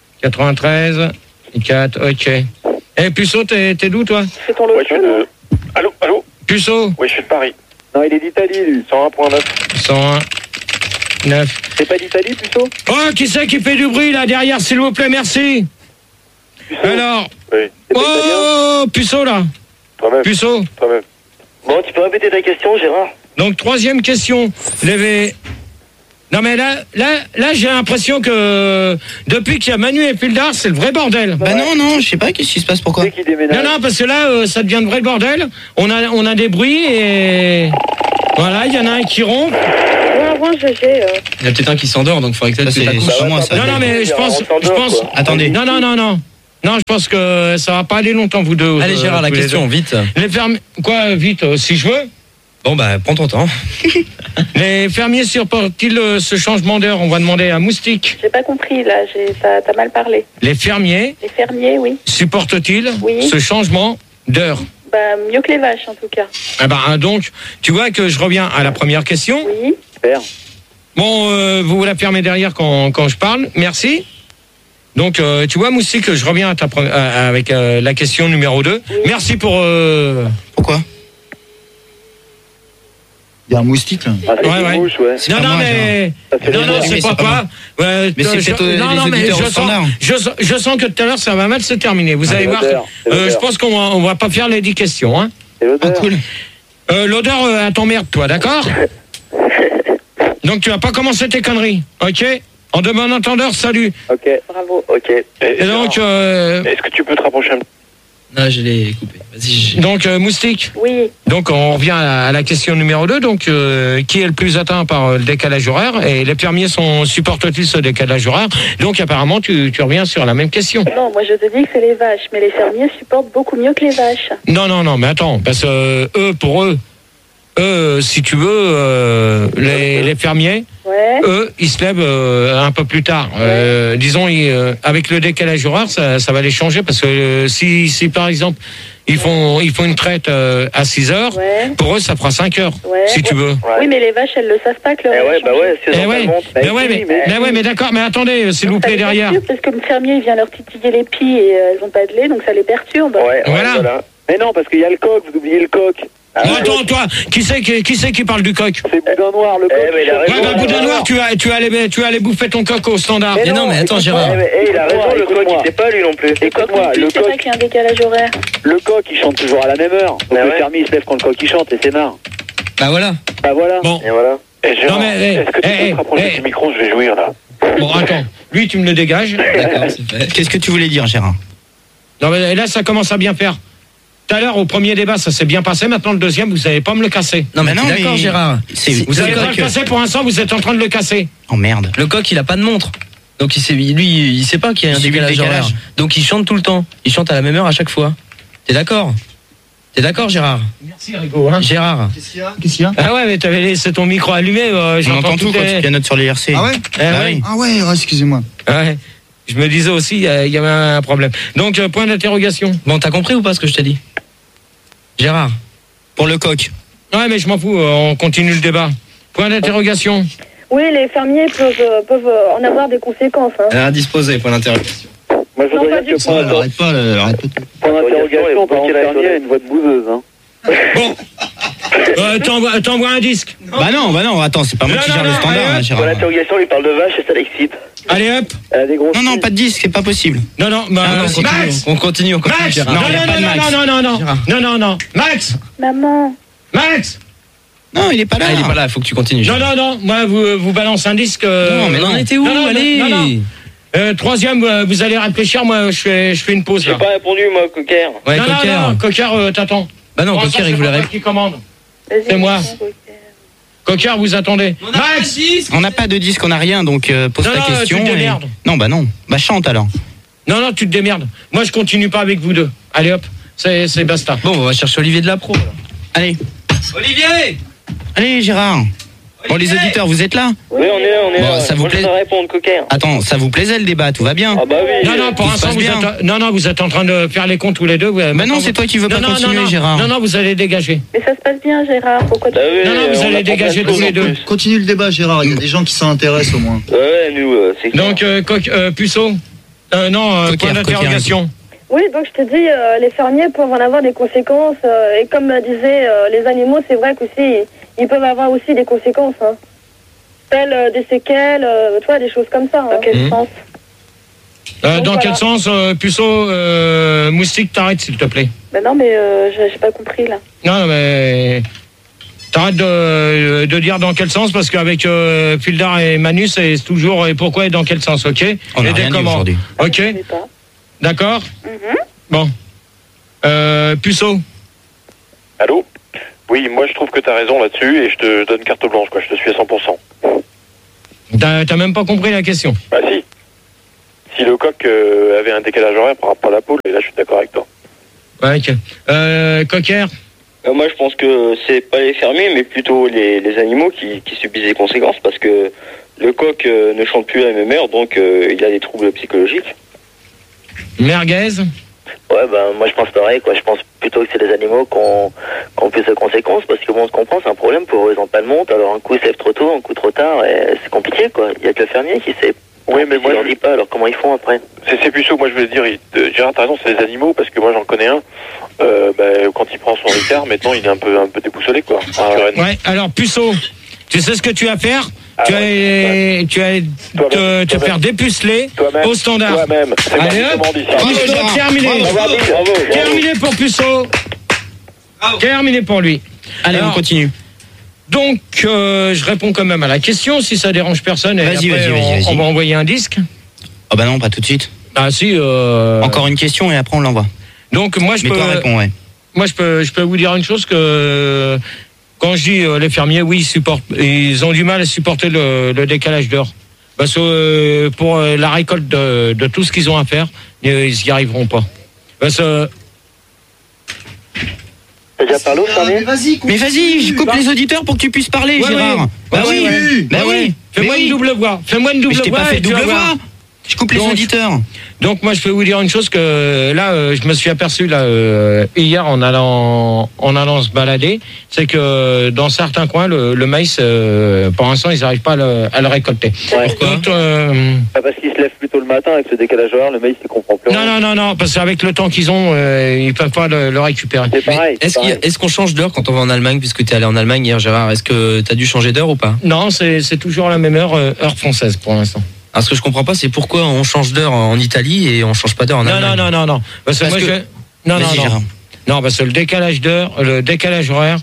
93.4, ok. Et Puceau, t'es d'où toi? C'est ton Ouais, je suis de... Allô? Puceau? Oui, je suis de Paris. Non, il est d'Italie, lui. 101.9. 101.9. C'est pas d'Italie, Puceau? Oh, qui c'est qui fait du bruit là derrière, s'il vous plaît, merci. Puceau. Alors? Oui. Oh, Puceau là. Toi-même. Puceau. Toi-même. Bon, tu peux répéter ta question, Gérard? Donc, troisième question. Non mais là, j'ai l'impression que depuis qu'il y a Manu et Pildar, c'est le vrai bordel. Bah non, je sais pas qu'est-ce qui se passe, pourquoi. Non, parce que là, ça devient le vrai bordel. On a des bruits et voilà, il y en a un qui ronfle. Il y a peut-être un qui s'endort, donc il faudrait que tu c'est pas moi, ça. Non, mais je pense. Attendez. Non. Non, je pense que ça va pas aller longtemps, vous deux. Allez, Gérard, la question, vite. Les fermiers. Quoi, vite, si je veux? Bon, bah, prends ton temps. Les fermiers supportent-ils ce changement d'heure? On va demander à Moustique. J'ai pas compris, là, t'as mal parlé. Les fermiers Oui. supportent-ils ce changement d'heure? Bah, mieux que les vaches, en tout cas. Ah bah, donc, tu vois que je reviens à la première question. Oui. Super. Bon, vous la fermez derrière quand je parle. Merci. Donc, tu vois, Moustique, je reviens avec la question numéro 2. Oui. Merci pour... Pourquoi? Il y a un moustique, là. Ouais. Mouche, ouais. Non, c'est pas toi. Mais c'est peut-être les auditeurs au standard. Je sens que tout à l'heure, ça va mal se terminer. Vous allez voir. Je pense qu'on va pas faire les 10 questions. Hein. C'est l'odeur. Cool. L'odeur, elle t'emmerde, toi, d'accord? Donc, tu vas pas commencer tes conneries, ok? En de bon entendeur, salut. Ok. Bravo. Ok. Et donc... Est-ce que tu peux te rapprocher un peu? Non, je l'ai coupé. Vas-y. Donc, Moustique. Oui. Donc, on revient à la question numéro 2. Donc, qui est le plus atteint par le décalage horaire? Et les fermiers supportent-ils ce décalage horaire? Donc, apparemment, tu reviens sur la même question. Non, moi, je te dis que c'est les vaches. Mais les fermiers supportent beaucoup mieux que les vaches. Non, mais attends. Parce que pour eux, si tu veux, les fermiers, ils se lèvent un peu plus tard. Disons, avec le décalage horaire, ça va les changer parce que si par exemple, ils font une traite à 6 heures, pour eux, ça fera 5 heures, si tu veux. Oui, mais les vaches, elles le savent pas que mais d'accord, mais attendez, s'il vous plaît, derrière. Parce que le fermier, il vient leur titiller les pieds et elles ont pas de lait, donc ça les perturbe. Voilà. Mais non, parce qu'il y a le coq, vous oubliez le coq. Attends, toi, qui c'est qui parle du coq? C'est Boudin Noir, le coq. Boudin Noir, tu vas aller bouffer ton coq au standard. Mais non, mais attends, Gérard. Il a raison, le coq, il sait pas lui non plus. Écoute-moi, le C'est vrai qu'il y a un décalage horaire. Le coq, il chante toujours à la même heure. Donc le fermier, il se lève quand le coq, il chante et c'est marre. Bah voilà. Bon. Et voilà. Non, mais, est-ce que tu peux te rapprocher du micro? Je vais jouir, là. Bon, attends. Lui, tu me le dégages. D'accord, c'est fait. Qu'est-ce que tu voulais dire, Gérard? Non, mais là, ça commence à bien faire. Tout à l'heure, au premier débat, ça s'est bien passé. Maintenant, le deuxième, vous n'allez pas me le casser. Non, mais d'accord, Gérard. Vous n'allez pas le casser pour l'instant, vous êtes en train de le casser. Oh merde. Le coq, il a pas de montre. Donc, il sait pas qu'il y a un décalage horaire. Donc, il chante tout le temps. Il chante à la même heure à chaque fois. T'es d'accord? T'es d'accord, Gérard? Merci, Rigo. Hein. Gérard. Qu'est-ce qu'il y a? Ah ouais, mais t'avais laissé ton micro allumé. J'entends tout quand tu pianotes sur les RC. Ah ouais? Ah ouais, excusez-moi. Ouais. Je me disais aussi, il y avait un problème. Donc, point d'interrogation. Bon, t'as compris ou pas ce que je t'ai dit? Gérard. Pour le coq. Ouais, mais je m'en fous, on continue le débat. Point d'interrogation. Oui, les fermiers peuvent en avoir des conséquences. Hein. Elle a disposé, point d'interrogation. Moi, je voudrais dire que pour l'interrogation, par un fermier a une voix de bouseuse. Hein. Bon. T'envoies un disque. Bah non, attends, c'est pas moi qui gère le standard, Gérard. Pour l'interrogation, il parle de vache et ça l'excite. Allez hop. Non, pas de disque, c'est pas possible. Non, Max. On continue, Gérard. Non, Max. Maman. Max. Non, il est pas là. Il est pas là, il faut que tu continues. Non, moi, vous balancez un disque. Non, mais on était où? Allez. Troisième, vous allez réfléchir, moi, je fais une pause, là. J'ai pas répondu, moi, Cocker. Ouais, non, Cocker, t'attends. Bah non, Cocker, il voulait répondre. Qui commande? C'est moi. Cocker, vous attendez. Max. On n'a pas de disque, on n'a rien, donc pose ta question. Tu te démerdes. Non, bah non. Bah chante alors. Non, tu te démerdes. Moi, je continue pas avec vous deux. Allez hop, c'est basta. Bon, on va chercher Olivier de la Pro. Allez. Olivier. Allez, Gérard. Bon, les auditeurs, vous êtes là? Oui, on est là. Bon, ça vous plaît? Je vais répondre, Cocker. Attends, ça vous plaisait le débat? Tout va bien? Ah bah oui. Non, pour l'instant, vous êtes en train de faire les comptes tous les deux. Bah non, c'est toi qui veux pas continuer, Gérard. Non, vous allez dégager. Mais ça se passe bien, Gérard. Pourquoi tu... Non, vous allez dégager tous les deux. Continue le débat, Gérard. Il y a des gens qui s'intéressent au moins. Ouais, nous, c'est clair. Donc, Puceau. Point d'interrogation. Oui, donc je te dis, les fermiers peuvent en avoir des conséquences. Et comme disaient les animaux, c'est vrai qu'aussi, ils peuvent avoir aussi des conséquences. Hein. Telles des séquelles, tu vois, des choses comme ça. Dans quel sens? Dans quel sens, Puceau, Moustique, t'arrêtes, s'il te plaît. Ben non, mais j'ai pas compris, là. Non, mais... T'arrêtes de dire dans quel sens, parce qu'avec Fildar et Manu, c'est toujours et pourquoi et dans quel sens, ok? On a rien dit aujourd'hui. Ok. D'accord. Bon. Puceau. Allô? Oui, moi je trouve que t'as raison là-dessus et je te donne carte blanche, quoi. Je te suis à 100%. T'as même pas compris la question. Bah si. Si le coq avait un décalage horaire par rapport à la poule, et là je suis d'accord avec toi. Ouais, ok. Cocker. Moi, je pense que c'est pas les fermiers, mais plutôt les animaux qui subissent les conséquences, parce que le coq ne chante plus à la même heure, donc il a des troubles psychologiques. Merguez. Ouais, moi je pense pareil, quoi. Je pense plutôt que c'est les animaux qui ont plus de conséquences, parce que bon, on se comprend, c'est un problème pour eux, ils ont pas de monte, alors un coup ils se lèvent trop tôt, un coup trop tard, et c'est compliqué, quoi. Il y a que le fermier qui sait. Oui, mais moi je leur dis pas, alors comment ils font après? C'est Puceau, moi je veux dire, Gérard, t'as raison, c'est les animaux, parce que moi j'en connais un, quand il prend son Ricard, maintenant il est un peu déboussolé, quoi. Ouais, alors Puceau, tu sais ce que tu vas faire? Tu vas te faire dépuceler au standard. Toi-même. Allez hop, terminé. Terminé pour Puceau. Terminé pour lui. Allez, on continue. Donc, je réponds quand même à la question, si ça dérange personne. Et Vas-y. On va envoyer un disque. Ah bah non, pas tout de suite. Ah si. Encore une question et après on l'envoie. Donc moi je peux. Toi réponds, ouais. Moi je peux vous dire une chose, que quand je dis les fermiers, oui, ils ont du mal à supporter le décalage d'heure. Parce que pour la récolte de tout ce qu'ils ont à faire, ils n'y arriveront pas. Parce que t'as déjà parlé au fermier? Mais vas-y, je coupe les auditeurs pour que tu puisses parler, Gérard. Oui. Fais-moi une double voix. Je t'ai pas fait double voix. Je coupe les auditeurs. Donc moi je peux vous dire une chose, que là je me suis aperçu là hier en allant se balader, c'est que dans certains coins le maïs pour l'instant ils n'arrivent pas à le récolter. Ouais. Pourquoi? Parce qu'ils se lèvent plutôt le matin avec ce décalage horaire, le maïs il comprend plus. Non, parce qu'avec le temps qu'ils ont, ils peuvent pas le récupérer. C'est pareil. Est-ce qu'on change d'heure quand on va en Allemagne, puisque tu es allé en Allemagne hier, Gérard? Est-ce que tu as dû changer d'heure ou pas? Non, c'est toujours la même heure française pour l'instant. Alors, ce que je comprends pas, c'est pourquoi on change d'heure en Italie et on change pas d'heure en Allemagne. Non. Parce que non, parce que le décalage d'heure, le décalage horaire,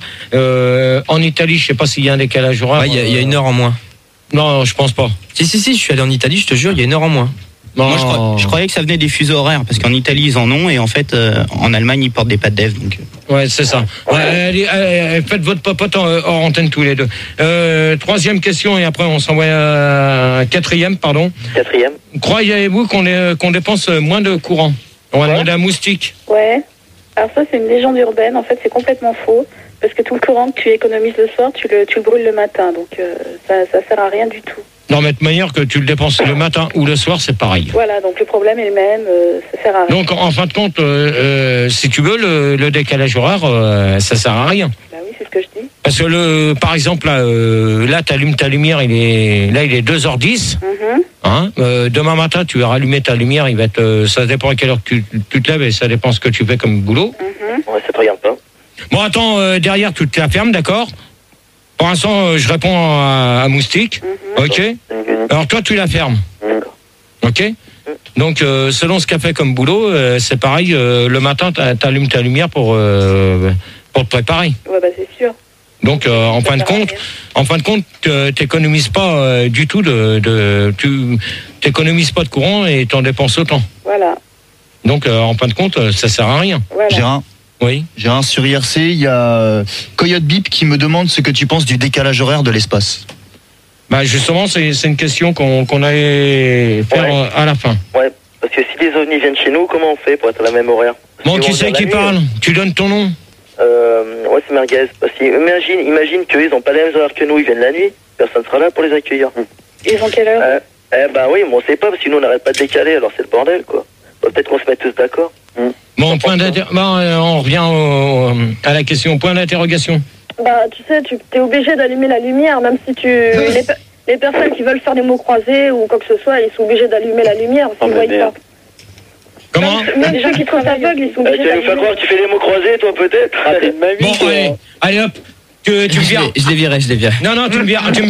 en Italie, je sais pas s'il y a un décalage horaire. Il y a une heure en moins. Non, je pense pas. Si, je suis allé en Italie, je te jure, il y a une heure en moins. Moi, je croyais que ça venait des fuseaux horaires, parce qu'en Italie, ils en ont, et en fait, en Allemagne, ils portent des pattes d'Ève. Donc... Ouais, c'est ça. Faites votre popote hors antenne tous les deux. Troisième question, et après, on s'envoie à quatrième, pardon. Quatrième. Croyez-vous qu'on dépense moins de courant? On va demander à Moustique. Ouais. Alors ça, c'est une légende urbaine. En fait, c'est complètement faux. Parce que tout le courant que tu économises le soir, tu le brûles le matin. Donc, ça sert à rien du tout. Non, mais de manière que tu le dépenses le matin ou le soir, c'est pareil. Voilà, donc le problème est le même, ça sert à rien. Donc, en fin de compte, si tu veux, le décalage horaire, ça sert à rien. Bah oui, c'est ce que je dis. Parce que, par exemple, là tu allumes ta lumière, il est 2h10. Demain matin, tu vas rallumer ta lumière, il va être, ça dépend à quelle heure tu te lèves et ça dépend ce que tu fais comme boulot. Ouais, ça te regarde pas. Bon, attends, derrière, tu te la fermes, d'accord? Pour l'instant, je réponds à Moustique. Ok. Alors toi, tu la fermes. Ok. Donc, selon ce qu'a fait comme boulot, c'est pareil. Le matin, t'allumes ta lumière pour te préparer. Ouais, bah c'est sûr. Donc, en fin de compte, t'économises pas du tout tu t'économises pas de courant et t'en dépenses autant. Voilà. Donc, en fin de compte, ça sert à rien. Voilà. Gérard. Oui. Gérard, sur IRC, il y a Coyote Bip qui me demande ce que tu penses du décalage horaire de l'espace. Bah justement, c'est une question qu'on allait faire à la fin. Ouais, parce que si les ovnis viennent chez nous, comment on fait pour être à la même horaire? Bon, qui c'est qui parle? Tu donnes ton nom? Ouais, c'est Merguez. Parce que imagine qu'eux, ils n'ont pas les mêmes horaires que nous, ils viennent la nuit. Personne ne sera là pour les accueillir. Ils ont quelle heure? Oui, mais on sait pas, parce que nous, on n'arrête pas de décaler, alors c'est le bordel, quoi. Peut-être qu'on se met tous d'accord. Bon, on revient à la question. Point d'interrogation. Bah, tu sais, tu es obligé d'allumer la lumière, même si les personnes qui veulent faire des mots croisés ou quoi que ce soit, ils sont obligés d'allumer la lumière, s'ils ne voient pas. Comment? Même les gens qui sont aveugles, ils sont obligés Tu vas nous faire croire que tu fais des mots croisés, toi, peut-être? Bon, allez, hop. Tu me vires. Je les virais. Non, tu me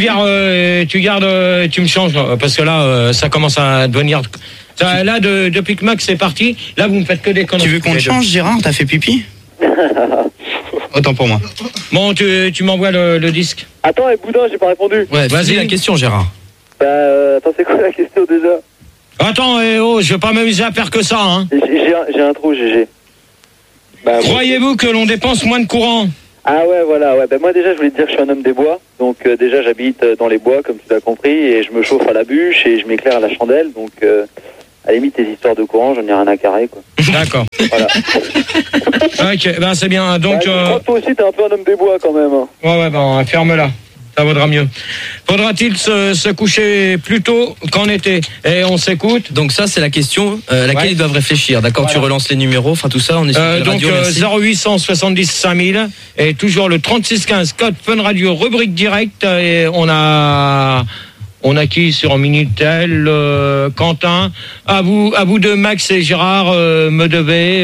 vires, tu me changes, parce que là, ça commence à devenir... Là, depuis que Max est parti, là, vous me faites que des conneries. Tu veux qu'on te change, Gérard? T'as fait pipi? Autant pour moi. Bon, tu m'envoies le disque. Attends, Boudin, j'ai pas répondu. Ouais, vas-y la question, Gérard. Attends, c'est quoi la question déjà? Attends, je vais pas m'amuser à faire que ça, hein. J'ai un trou, GG. Croyez-vous que l'on dépense moins de courant? Ah ouais, voilà, ouais. Moi déjà, je voulais te dire que je suis un homme des bois. Donc déjà, j'habite dans les bois, comme tu l'as compris, et je me chauffe à la bûche et je m'éclaire à la chandelle. Donc à la limite, tes histoires de courant, j'en ai rien à carrer, quoi. D'accord. Voilà. Ok, ben c'est bien. Donc, je crois que toi aussi, t'es un peu un homme des bois quand même. Hein. Ouais, ben ferme-la. Ça vaudra mieux. Faudra-t-il se coucher plus tôt qu'en été? Et on s'écoute. Donc ça, c'est la question laquelle ils doivent réfléchir. D'accord, voilà. Tu relances les numéros, enfin tout ça, on est sur la radio. Donc 0870 5000 et toujours le 3615 code Fun Radio rubrique direct. Et on a qui sur Minitel, Quentin, à vous deux, Max et Gérard, me devez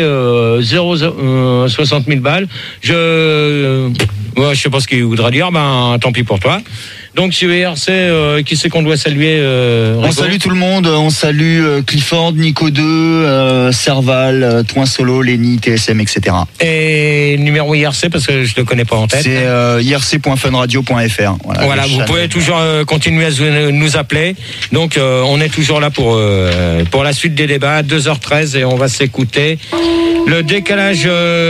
60 000 balles. Je sais pas ce qu'il voudra dire, tant pis pour toi. Donc sur ERC, qui c'est qu'on doit saluer On salue tout le monde, on salue Clifford, Nico 2, Serval, Toin Solo, Lenny, TSM, etc. Et numéro IRC, parce que je ne le connais pas en tête. C'est irc.funradio.fr. Voilà, vous pouvez toujours continuer à nous appeler. Donc on est toujours là pour la suite des débats, 2h13, et on va s'écouter le décalage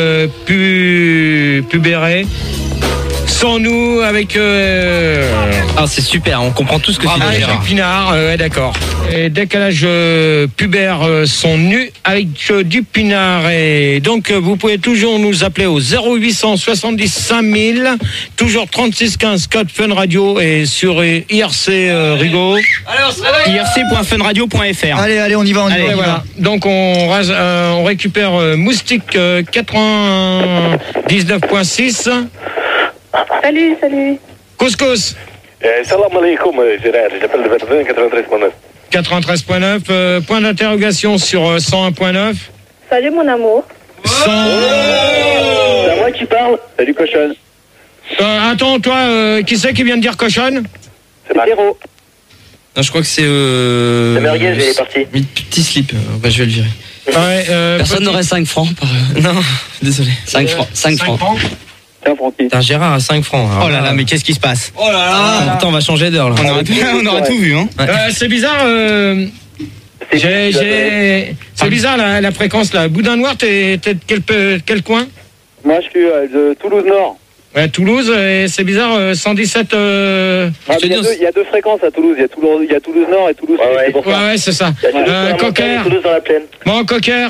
pubéré. Sans nous, avec... Ah, c'est super, on comprend tout ce que tu dis, Gérard. Pinard, ouais, d'accord. Et décalage pubère sont nus avec du Pinard. Et donc, vous pouvez toujours nous appeler au 0870 5000, toujours 3615 code Fun Radio et sur IRC Rigaud. IRC.funradio.fr. Allez, on y va, voilà. Donc, on récupère Moustique 99.6. Salut. Couscous. Salam alaikum, Gérard. J'appelle de Verdun, 93.9. 93.9. Point d'interrogation sur 101.9. Salut, mon amour. C'est à moi qui parle. Salut, cochonne. Attends, toi, qui c'est qui vient de dire cochonne? C'est Pierrot. Non, je crois que c'est... Le merguez, il est parti. Petit slip, je vais le virer. Personne n'aurait 5 francs par... Non, désolé. 5 francs. 5 francs. T'as Gérard à 5 francs. Oh là là, mais qu'est-ce qui se passe? Oh là là. Attends, on va changer d'heure là. On aurait tout vu, hein. C'est bizarre. C'est bizarre la fréquence là. Boudin Noir, t'es de quel coin? Moi, je suis de Toulouse Nord. Ouais, Toulouse, et c'est bizarre, 117... il y a deux fréquences à Toulouse, il y a Toulouse Nord et Toulouse Sud, c'est pour ça. Ouais, c'est ça. Cocker. Toulouse dans la plaine. Bon, Cocker,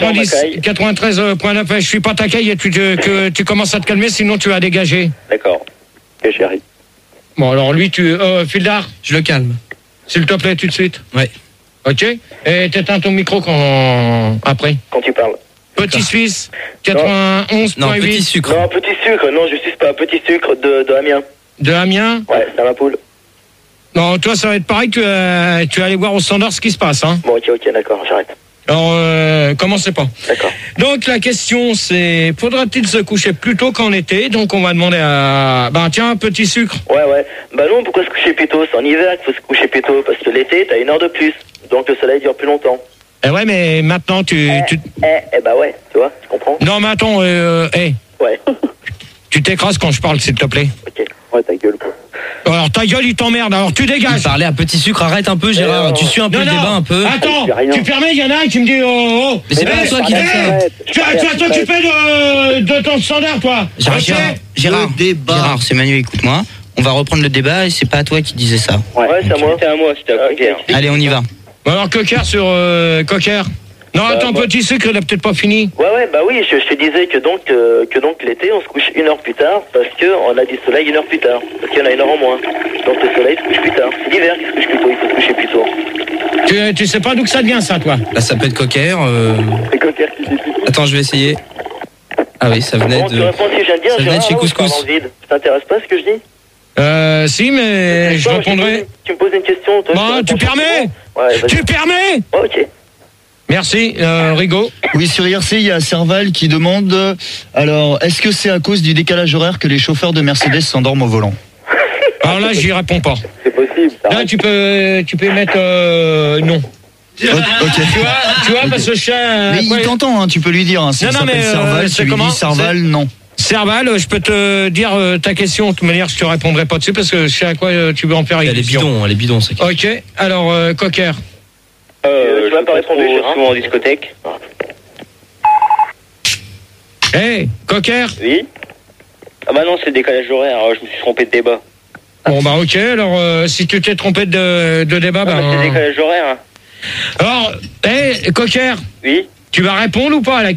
93.9, je suis pas taquet, et tu commences à te calmer, sinon tu vas dégager. D'accord. Ok, chérie. Bon, alors lui, Fildar, je le calme. S'il te plaît, tout de suite. Ouais. Ok. Et t'éteins ton micro après. Quand tu parles. Petit Suisse, 91.8. Non, petit sucre. Non, petit sucre, non, je suis pas petit sucre de Amiens. De Amiens? Ouais, c'est à ma poule. Non, toi, ça va être pareil, tu vas aller voir au standard ce qui se passe, hein. Bon, ok, d'accord, j'arrête. Alors, commencez pas. D'accord. Donc, la question, c'est, faudra-t-il se coucher plus tôt qu'en été? Donc, on va demander à... tiens, petit sucre. Ouais. Non, pourquoi se coucher plus tôt? C'est en hiver qu'il faut se coucher plus tôt, parce que l'été, t'as 1 heure de plus. Donc, le soleil dure plus longtemps. Eh ouais, mais maintenant, ouais, tu vois, tu comprends? Non, mais attends, Ouais. Tu t'écrases quand je parle, s'il te plaît. Ok. Ouais, ta gueule, quoi. Alors, ta gueule, il t'emmerde, alors tu dégages. Il parlait à petit sucre, arrête un peu, Gérard. Tu suis un peu le débat, un peu. Attends, tu permets, il y en a un qui me dit Mais c'est pas toi qui dis ça. Tu vas t'occuper de ton standard, toi. Gérard, c'est Manu, écoute-moi. On va reprendre le débat et c'est pas à toi qui disais ça. Ouais, c'est à moi. C'était à moi, c'était à Cocker. Allez, on y va. Alors, Cocker sur Cocker. Non, attends, petit sucre, il a peut-être pas fini. Ouais, oui, je te disais que donc l'été, on se couche 1 heure plus tard, parce qu'on a du soleil 1 heure plus tard, parce qu'il y en a 1 heure en moins. Donc le soleil se couche plus tard. C'est l'hiver qui se couche plus tôt, il faut se coucher plus tôt. Tu sais pas d'où que ça vient, ça, toi? Là, ça peut être Cocker. C'est Cocker qui dit. Attends, je vais essayer. Ah oui, ça venait de... Tu réponds si je viens de dire, ça venait de chez Couscous. Ça t'intéresse pas ce que je dis? Si, mais je répondrai. Tu me poses une question, toi. Bon, tu permets? Ouais, tu permets? Ok. Merci, Rigaud. Oui, sur IRC, il y a Serval qui demande, alors, est-ce que c'est à cause du décalage horaire que les chauffeurs de Mercedes s'endorment au volant? Alors là, j'y réponds pas. C'est possible. Là, tu peux mettre non. Ok. Tu vois, parce que je sais... Mais il t'entend, hein, tu peux lui dire. Hein, non, mais Serval, tu lui dis Serval, non. Serval, je peux te dire ta question. De toute manière, je te répondrai pas dessus parce que je sais à quoi tu veux en faire. Elle est bidon, c'est clair. Ok, alors, Cocker. Je n'ai pas répondu, je suis souvent en discothèque. Hey, Cocker. Oui. Ah bah non, c'est le décalage horaire, je me suis trompé de débat. Bon bah ok, alors si tu t'es trompé de débat, c'est le décalage horaire. Alors, hey, Cocker. Oui. Tu vas répondre ou pas à la